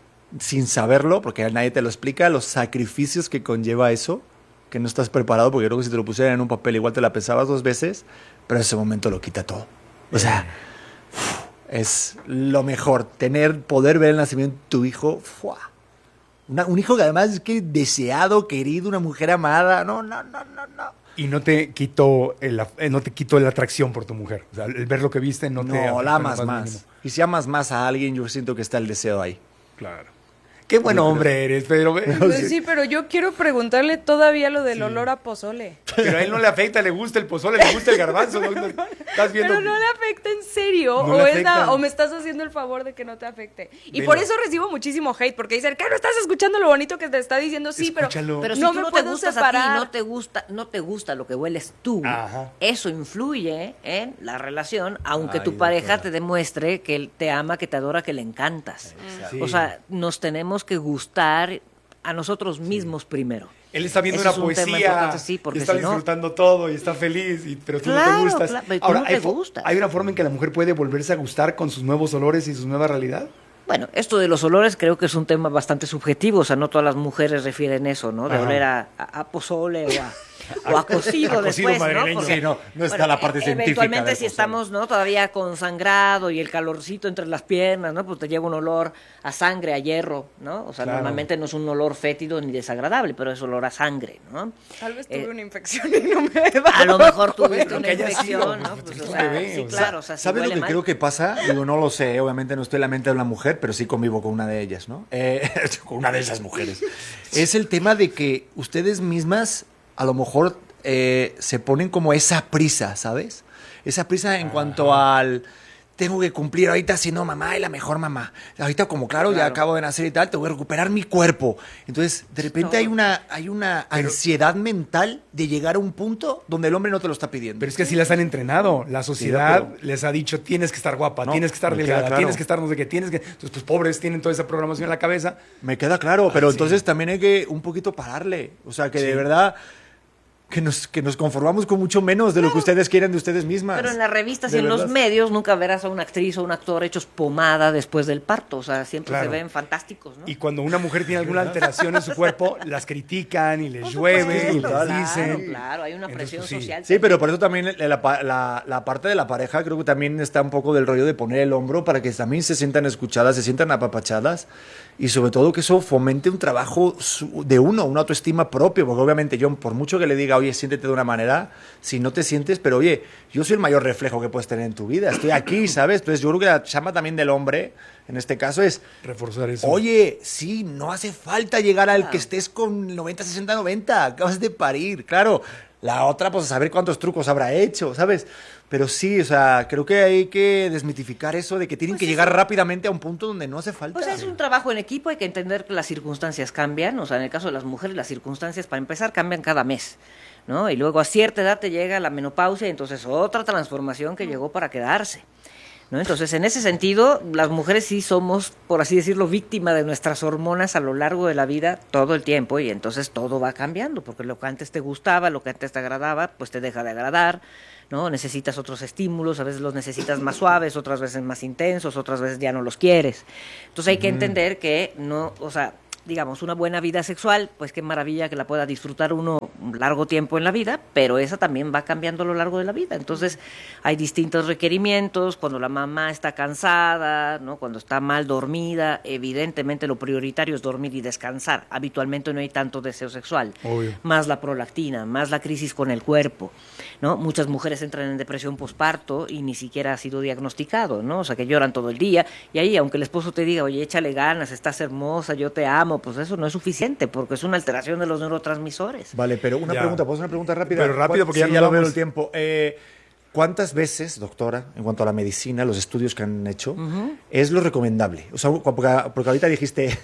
S20: sin saberlo, porque nadie te lo explica, los sacrificios que conlleva eso, que no estás preparado, porque creo que si te lo pusieran en un papel igual te la pensabas dos veces, pero ese momento lo quita todo. O sea, uf, es lo mejor, tener, poder ver el nacimiento de tu hijo, ¡fua! Una- un hijo que además es que deseado, querido, una mujer amada, no, no, no, no, no.
S1: Y no te quitó el, eh, no te quitó la atracción por tu mujer. O sea, el ver lo que viste no, te
S20: No,
S1: afectó
S20: la
S1: en
S20: amas
S1: lo
S20: más.
S1: mínimo.
S20: Y si amas más a alguien, yo siento que está el deseo ahí.
S1: Claro. Qué buen hombre eres, Pedro.
S19: Pues sí, pero yo quiero preguntarle todavía lo del olor a pozole.
S1: Pero a él no le afecta, le gusta el pozole, le gusta el garbanzo. ¿no? Estás viendo.
S19: Pero no le afecta en serio.
S1: No
S19: o,
S1: le
S19: es la-
S1: afecta.
S19: o me estás haciendo el favor de que no te afecte. Y
S1: Velo.
S19: por eso recibo muchísimo hate, porque dicen, ¿qué no estás escuchando lo bonito que te está diciendo? Sí, pero,
S1: Escúchalo.
S12: Pero
S19: no
S12: si tú
S19: me
S12: no te
S19: puedo
S12: gustas
S19: separar.
S12: a ti, no te gusta, no te gusta lo que hueles tú,
S1: Ajá.
S12: eso influye en la relación, aunque
S20: Ay,
S12: tu pareja
S20: doctora.
S12: te demuestre que él te ama, que te adora, que le encantas.
S1: Sí.
S12: O sea, nos tenemos que gustar a nosotros mismos primero.
S1: Él está viendo
S12: Ese
S1: una
S12: es un tema
S1: poesía
S12: importante, sí, porque
S1: y está
S12: si no-
S1: disfrutando todo y está feliz, y- pero tú no
S12: Claro,
S1: te gustas.
S12: claro, pero tú
S1: Ahora,
S12: no te
S1: hay, fo-
S12: gustas.
S1: ¿hay una forma en que la mujer puede volverse a gustar con sus nuevos olores y su nueva realidad?
S12: Bueno, esto de los olores creo que es un tema bastante subjetivo, o sea, no todas las mujeres refieren eso, ¿no? De
S1: Ajá.
S12: oler a, a- a pozole o a, o a cocido
S1: A cocido
S12: después,
S1: madrileño.
S12: ¿no? Porque,
S20: Sí, no, no está la parte
S12: e-
S20: científica
S12: eventualmente
S20: del
S12: si
S20: pozole.
S12: estamos, ¿no? Todavía con sangrado y el calorcito entre las piernas, ¿no? Pues te lleva un olor a sangre, a hierro, ¿no? O sea,
S1: Claro.
S12: normalmente no es un olor fétido ni desagradable, pero es olor a sangre, ¿no?
S19: Tal vez tuve
S12: Eh,
S19: una infección y no me he dado
S12: A lo mejor tuviste
S19: cuenta.
S12: una
S1: haya sido,
S12: infección, ¿no?
S1: porque
S12: Pues,
S1: tú
S12: o
S1: eres
S12: sea,
S1: un bebé,
S12: sí,
S1: o sea,
S12: claro, o sea, si
S20: ¿Sabes lo
S12: huele
S20: que
S12: mal-
S20: creo que pasa? Digo, no lo sé, obviamente no estoy en la mente de una mujer, pero sí convivo con una de ellas, ¿no? Eh, con una de esas mujeres. Es el tema de que ustedes mismas a lo mejor eh, se ponen como esa prisa, ¿sabes? Esa prisa en cuanto al... tengo que cumplir ahorita siendo mamá y la mejor mamá. Ahorita como claro, claro. ya acabo de nacer y tal, tengo que recuperar mi cuerpo. Entonces, de repente no. hay una, hay una pero, ansiedad mental de llegar a un punto donde el hombre no te lo está pidiendo.
S1: Pero es que así las han entrenado. La sociedad sí, pero, les ha dicho, tienes que estar guapa, no, tienes que estar delgada, claro. tienes que estar no sé qué, tienes que... Entonces, pues pobres tienen toda esa programación en la cabeza.
S20: Me queda claro, pero ah, entonces sí. también hay que un poquito pararle. O sea, que sí. de verdad... Que nos, que nos conformamos con mucho menos de lo que ustedes quieren de ustedes mismas.
S12: Pero en las revistas y en los medios nunca verás a una actriz o un actor hechos pomada después del parto. O sea, siempre claro. se ven fantásticos, ¿no?
S1: Y cuando una mujer tiene alguna alteración en su cuerpo, las critican y les por llueve supuesto, y les
S12: claro,
S1: dicen.
S12: Claro, hay una presión
S1: Entonces, pues,
S12: social.
S20: Sí, pero por eso también la, la, la parte de la pareja creo que también está un poco del rollo de poner el hombro para que también se sientan escuchadas, se sientan apapachadas. Y sobre todo que eso fomente un trabajo de uno, una autoestima propia, porque obviamente yo, por mucho que le diga, oye, siéntete de una manera, si no te sientes, pero oye, yo soy el mayor reflejo que puedes tener en tu vida, estoy aquí, ¿sabes? Entonces yo creo que la chamba también del hombre, en este caso, es...
S1: reforzar eso.
S20: Oye, sí, no hace falta llegar al que estés con noventa, sesenta, noventa, acabas de parir, claro. La otra, pues a saber cuántos trucos habrá hecho, ¿sabes? Pero sí, o sea, creo que hay que desmitificar eso de que tienen pues que llegar rápidamente a un punto donde no hace falta.
S12: Pues es un trabajo en equipo, hay que entender que las circunstancias cambian, o sea, en el caso de las mujeres, las circunstancias, para empezar, cambian cada mes, ¿no? Y luego a cierta edad te llega la menopausia, entonces otra transformación que llegó para quedarse, ¿no? Entonces, en ese sentido, las mujeres sí somos, por así decirlo, víctima de nuestras hormonas a lo largo de la vida todo el tiempo, y entonces todo va cambiando, porque lo que antes te gustaba, lo que antes te agradaba, pues te deja de agradar, ¿no? Necesitas otros estímulos, a veces los necesitas más suaves, otras veces más intensos, otras veces ya no los quieres. Entonces hay que entender que no, o sea, digamos, una buena vida sexual, pues qué maravilla que la pueda disfrutar uno un largo tiempo en la vida, pero esa también va cambiando a lo largo de la vida. Entonces, hay distintos requerimientos, cuando la mamá está cansada, ¿no? Cuando está mal dormida, evidentemente lo prioritario es dormir y descansar. Habitualmente no hay tanto deseo sexual,
S1: obvio,
S12: más la prolactina, más la crisis con el cuerpo, ¿no? Muchas mujeres entran en depresión posparto y ni siquiera ha sido diagnosticado, ¿no? O sea, que lloran todo el día, y ahí, aunque el esposo te diga, oye, échale ganas, estás hermosa, yo te amo, pues eso no es suficiente, porque es una alteración de los neurotransmisores.
S20: Vale, pero una
S1: ya.
S20: pregunta, ¿puedo hacer una pregunta rápida?
S1: Pero rápido, porque
S20: sí,
S1: ya,
S20: ya
S1: lo
S20: veo el tiempo. Eh, ¿Cuántas veces, doctora, en cuanto a la medicina, los estudios que han hecho, uh-huh. es lo recomendable? O sea, porque, porque ahorita dijiste,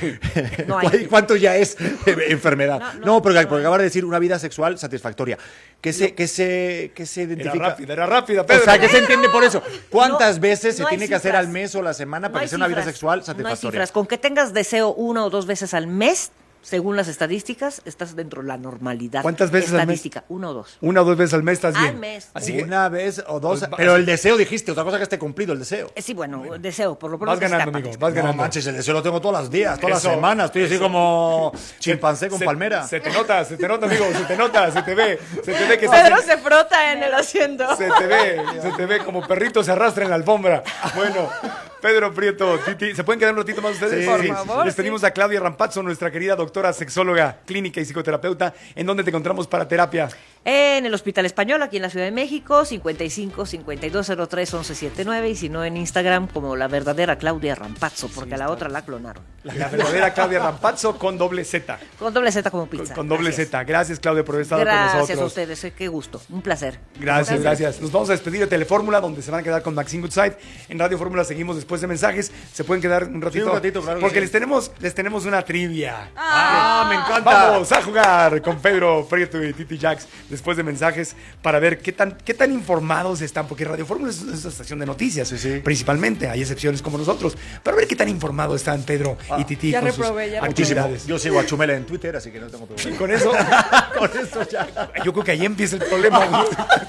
S20: no ¿cuánto ya es enfermedad? No, no, no porque, no, porque acabas de decir una vida sexual satisfactoria. ¿Qué se, qué se, qué se identifica?
S1: Era rápida, era rápida, Pedro.
S20: O sea, ¿qué se entiende por eso? ¿Cuántas no, veces se tiene cifras. que hacer al mes o la semana para que sea una vida sexual satisfactoria?
S12: No hay cifras. Con que tengas deseo una o dos veces al mes, según las estadísticas, estás dentro de la normalidad.
S1: ¿Cuántas veces
S12: estadística?
S1: al mes?
S12: Una o dos.
S1: Una o dos veces al mes estás
S12: al
S1: bien.
S12: Al mes.
S20: Así que una vez o dos. Pues, pero el deseo dijiste, otra cosa que esté cumplido, el deseo.
S12: Eh, sí, bueno, el deseo, por lo pronto.
S1: Vas ganando, amigo, vas ganando.
S20: No manches, el deseo lo tengo todos los días, todas eso, las semanas. Estoy así como chimpancé con
S1: se,
S20: palmera.
S1: Se te nota, se te nota, amigo, se te nota, se te ve. Se te ve que
S19: Pedro se, se frota en el asiento.
S1: Se te ve, se te ve como perrito se arrastra en la alfombra. Bueno, Pedro Prieto, Titi, ¿se pueden quedar un ratito más ustedes?
S20: Sí,
S1: por
S20: sí,
S1: favor. Les pedimos sí. a Claudia Rampazzo, nuestra querida doctora sexóloga, clínica y psicoterapeuta. ¿En dónde te encontramos para terapia?
S12: En el Hospital Español, aquí en la Ciudad de México, cincuenta y cinco, cincuenta y dos cero tres, once setenta y nueve, y si no en Instagram como la verdadera Claudia Rampazzo, porque sí, a la otra la clonaron.
S1: La, la verdadera Claudia Rampazzo con doble Z.
S12: Con doble Z como pizza.
S1: Con, con doble gracias. Z. Gracias, Claudia, por haber estado
S12: gracias
S1: con nosotros.
S12: Gracias a ustedes, qué gusto, un placer.
S1: Gracias, gracias, gracias. Nos vamos a despedir de Telefórmula, donde se van a quedar con Maxine Goodside. En Radio Fórmula seguimos después de mensajes. Se pueden quedar un ratito.
S20: Sí, un ratito, claro.
S1: Porque
S20: sí.
S1: les tenemos, les tenemos una trivia.
S20: Ah, ah, me encanta.
S1: Vamos a jugar con Pedro Prieto y Titi Jax después de mensajes para ver qué tan, qué tan informados están, porque Radio Fórmula es una estación de noticias, sí, sí. principalmente, hay excepciones como nosotros, pero a ver qué tan informados están Pedro ah, y Titi
S19: ya
S1: con
S19: reprobé,
S1: sus
S19: ya
S1: actividades.
S20: Yo sigo a Chumel en Twitter, así que no tengo problema.
S1: Con eso, con eso ya. Yo creo que ahí empieza el problema.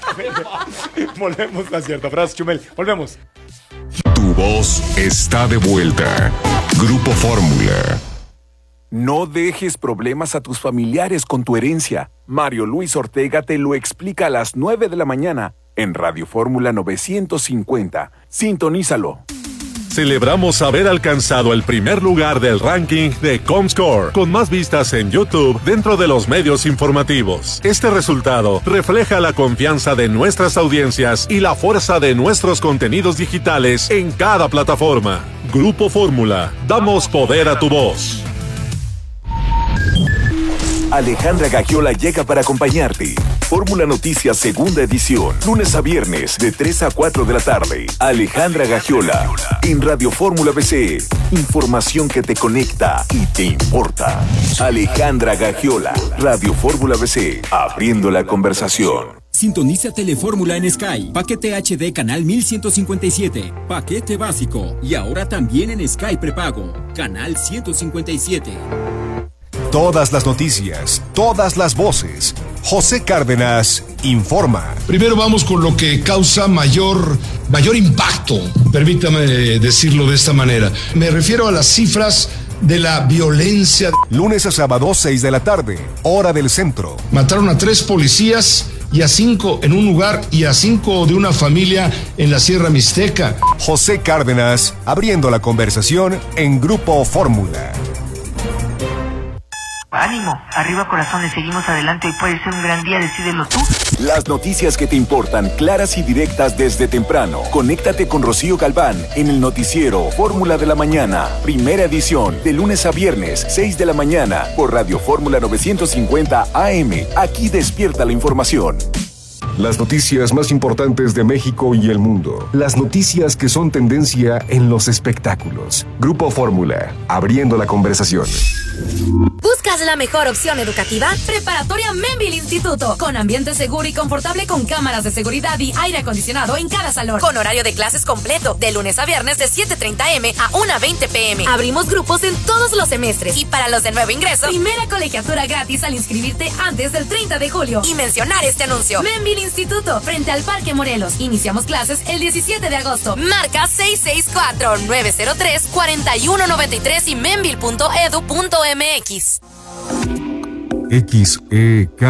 S1: Volvemos a cierta frase, Chumel. Volvemos.
S2: Tu voz está de vuelta. Grupo Fórmula.
S3: No dejes problemas a tus familiares con tu herencia. Mario Luis Ortega te lo explica a las nueve de la mañana en Radio Fórmula novecientos cincuenta. Sintonízalo.
S21: Celebramos haber alcanzado el primer lugar del ranking de Comscore, con más vistas en YouTube dentro de los medios informativos. Este resultado refleja la confianza de nuestras audiencias y la fuerza de nuestros contenidos digitales en cada plataforma. Grupo Fórmula, damos poder a tu voz.
S3: Alejandra Gagiola llega para acompañarte. Fórmula Noticias Segunda Edición. Lunes a viernes de tres a cuatro de la tarde. Alejandra Gagiola en Radio Fórmula B C. Información que te conecta y te importa. Alejandra Gagiola, Radio Fórmula B C. Abriendo la conversación.
S13: Sintoniza Telefórmula en Sky. Paquete H D canal mil ciento cincuenta y siete. Paquete básico. Y ahora también en Sky prepago. Canal ciento cincuenta y siete.
S2: Todas las noticias, todas las voces. José Cárdenas informa.
S5: Primero vamos con lo que causa mayor, mayor impacto. Permítame decirlo de esta manera. Me refiero a las cifras de la violencia.
S2: Lunes a sábado, seis de la tarde, hora del centro.
S5: Mataron a tres policías y a cinco en un lugar y a cinco de una familia en la Sierra Mixteca.
S2: José Cárdenas, abriendo la conversación en Grupo Fórmula.
S6: Ánimo, arriba corazones, seguimos adelante, hoy puede ser un gran día, decídelo tú.
S3: Las noticias que te importan, claras y directas desde temprano. Conéctate con Rocío Galván en el noticiero Fórmula de la Mañana, primera edición, de lunes a viernes, seis de la mañana, por Radio Fórmula novecientos cincuenta A M. Aquí despierta la información.
S2: Las noticias más importantes de México y el mundo. Las noticias que son tendencia en los espectáculos. Grupo Fórmula, abriendo la conversación.
S9: ¿Buscas la mejor opción educativa? Preparatoria Membil Instituto, con ambiente seguro y confortable con cámaras de seguridad y aire acondicionado en cada salón. Con horario de clases completo, de lunes a viernes de siete treinta eme a una veinte peme. Abrimos grupos en todos los semestres y para los de nuevo ingreso, primera colegiatura gratis al inscribirte antes del treinta de julio. Y mencionar este anuncio. Membil Instituto, frente al Parque Morelos. Iniciamos clases el diecisiete de agosto. Marca seis seis cuatro, nueve cero tres, cuatro uno nueve tres y membil punto edu punto eme equis.
S2: X E K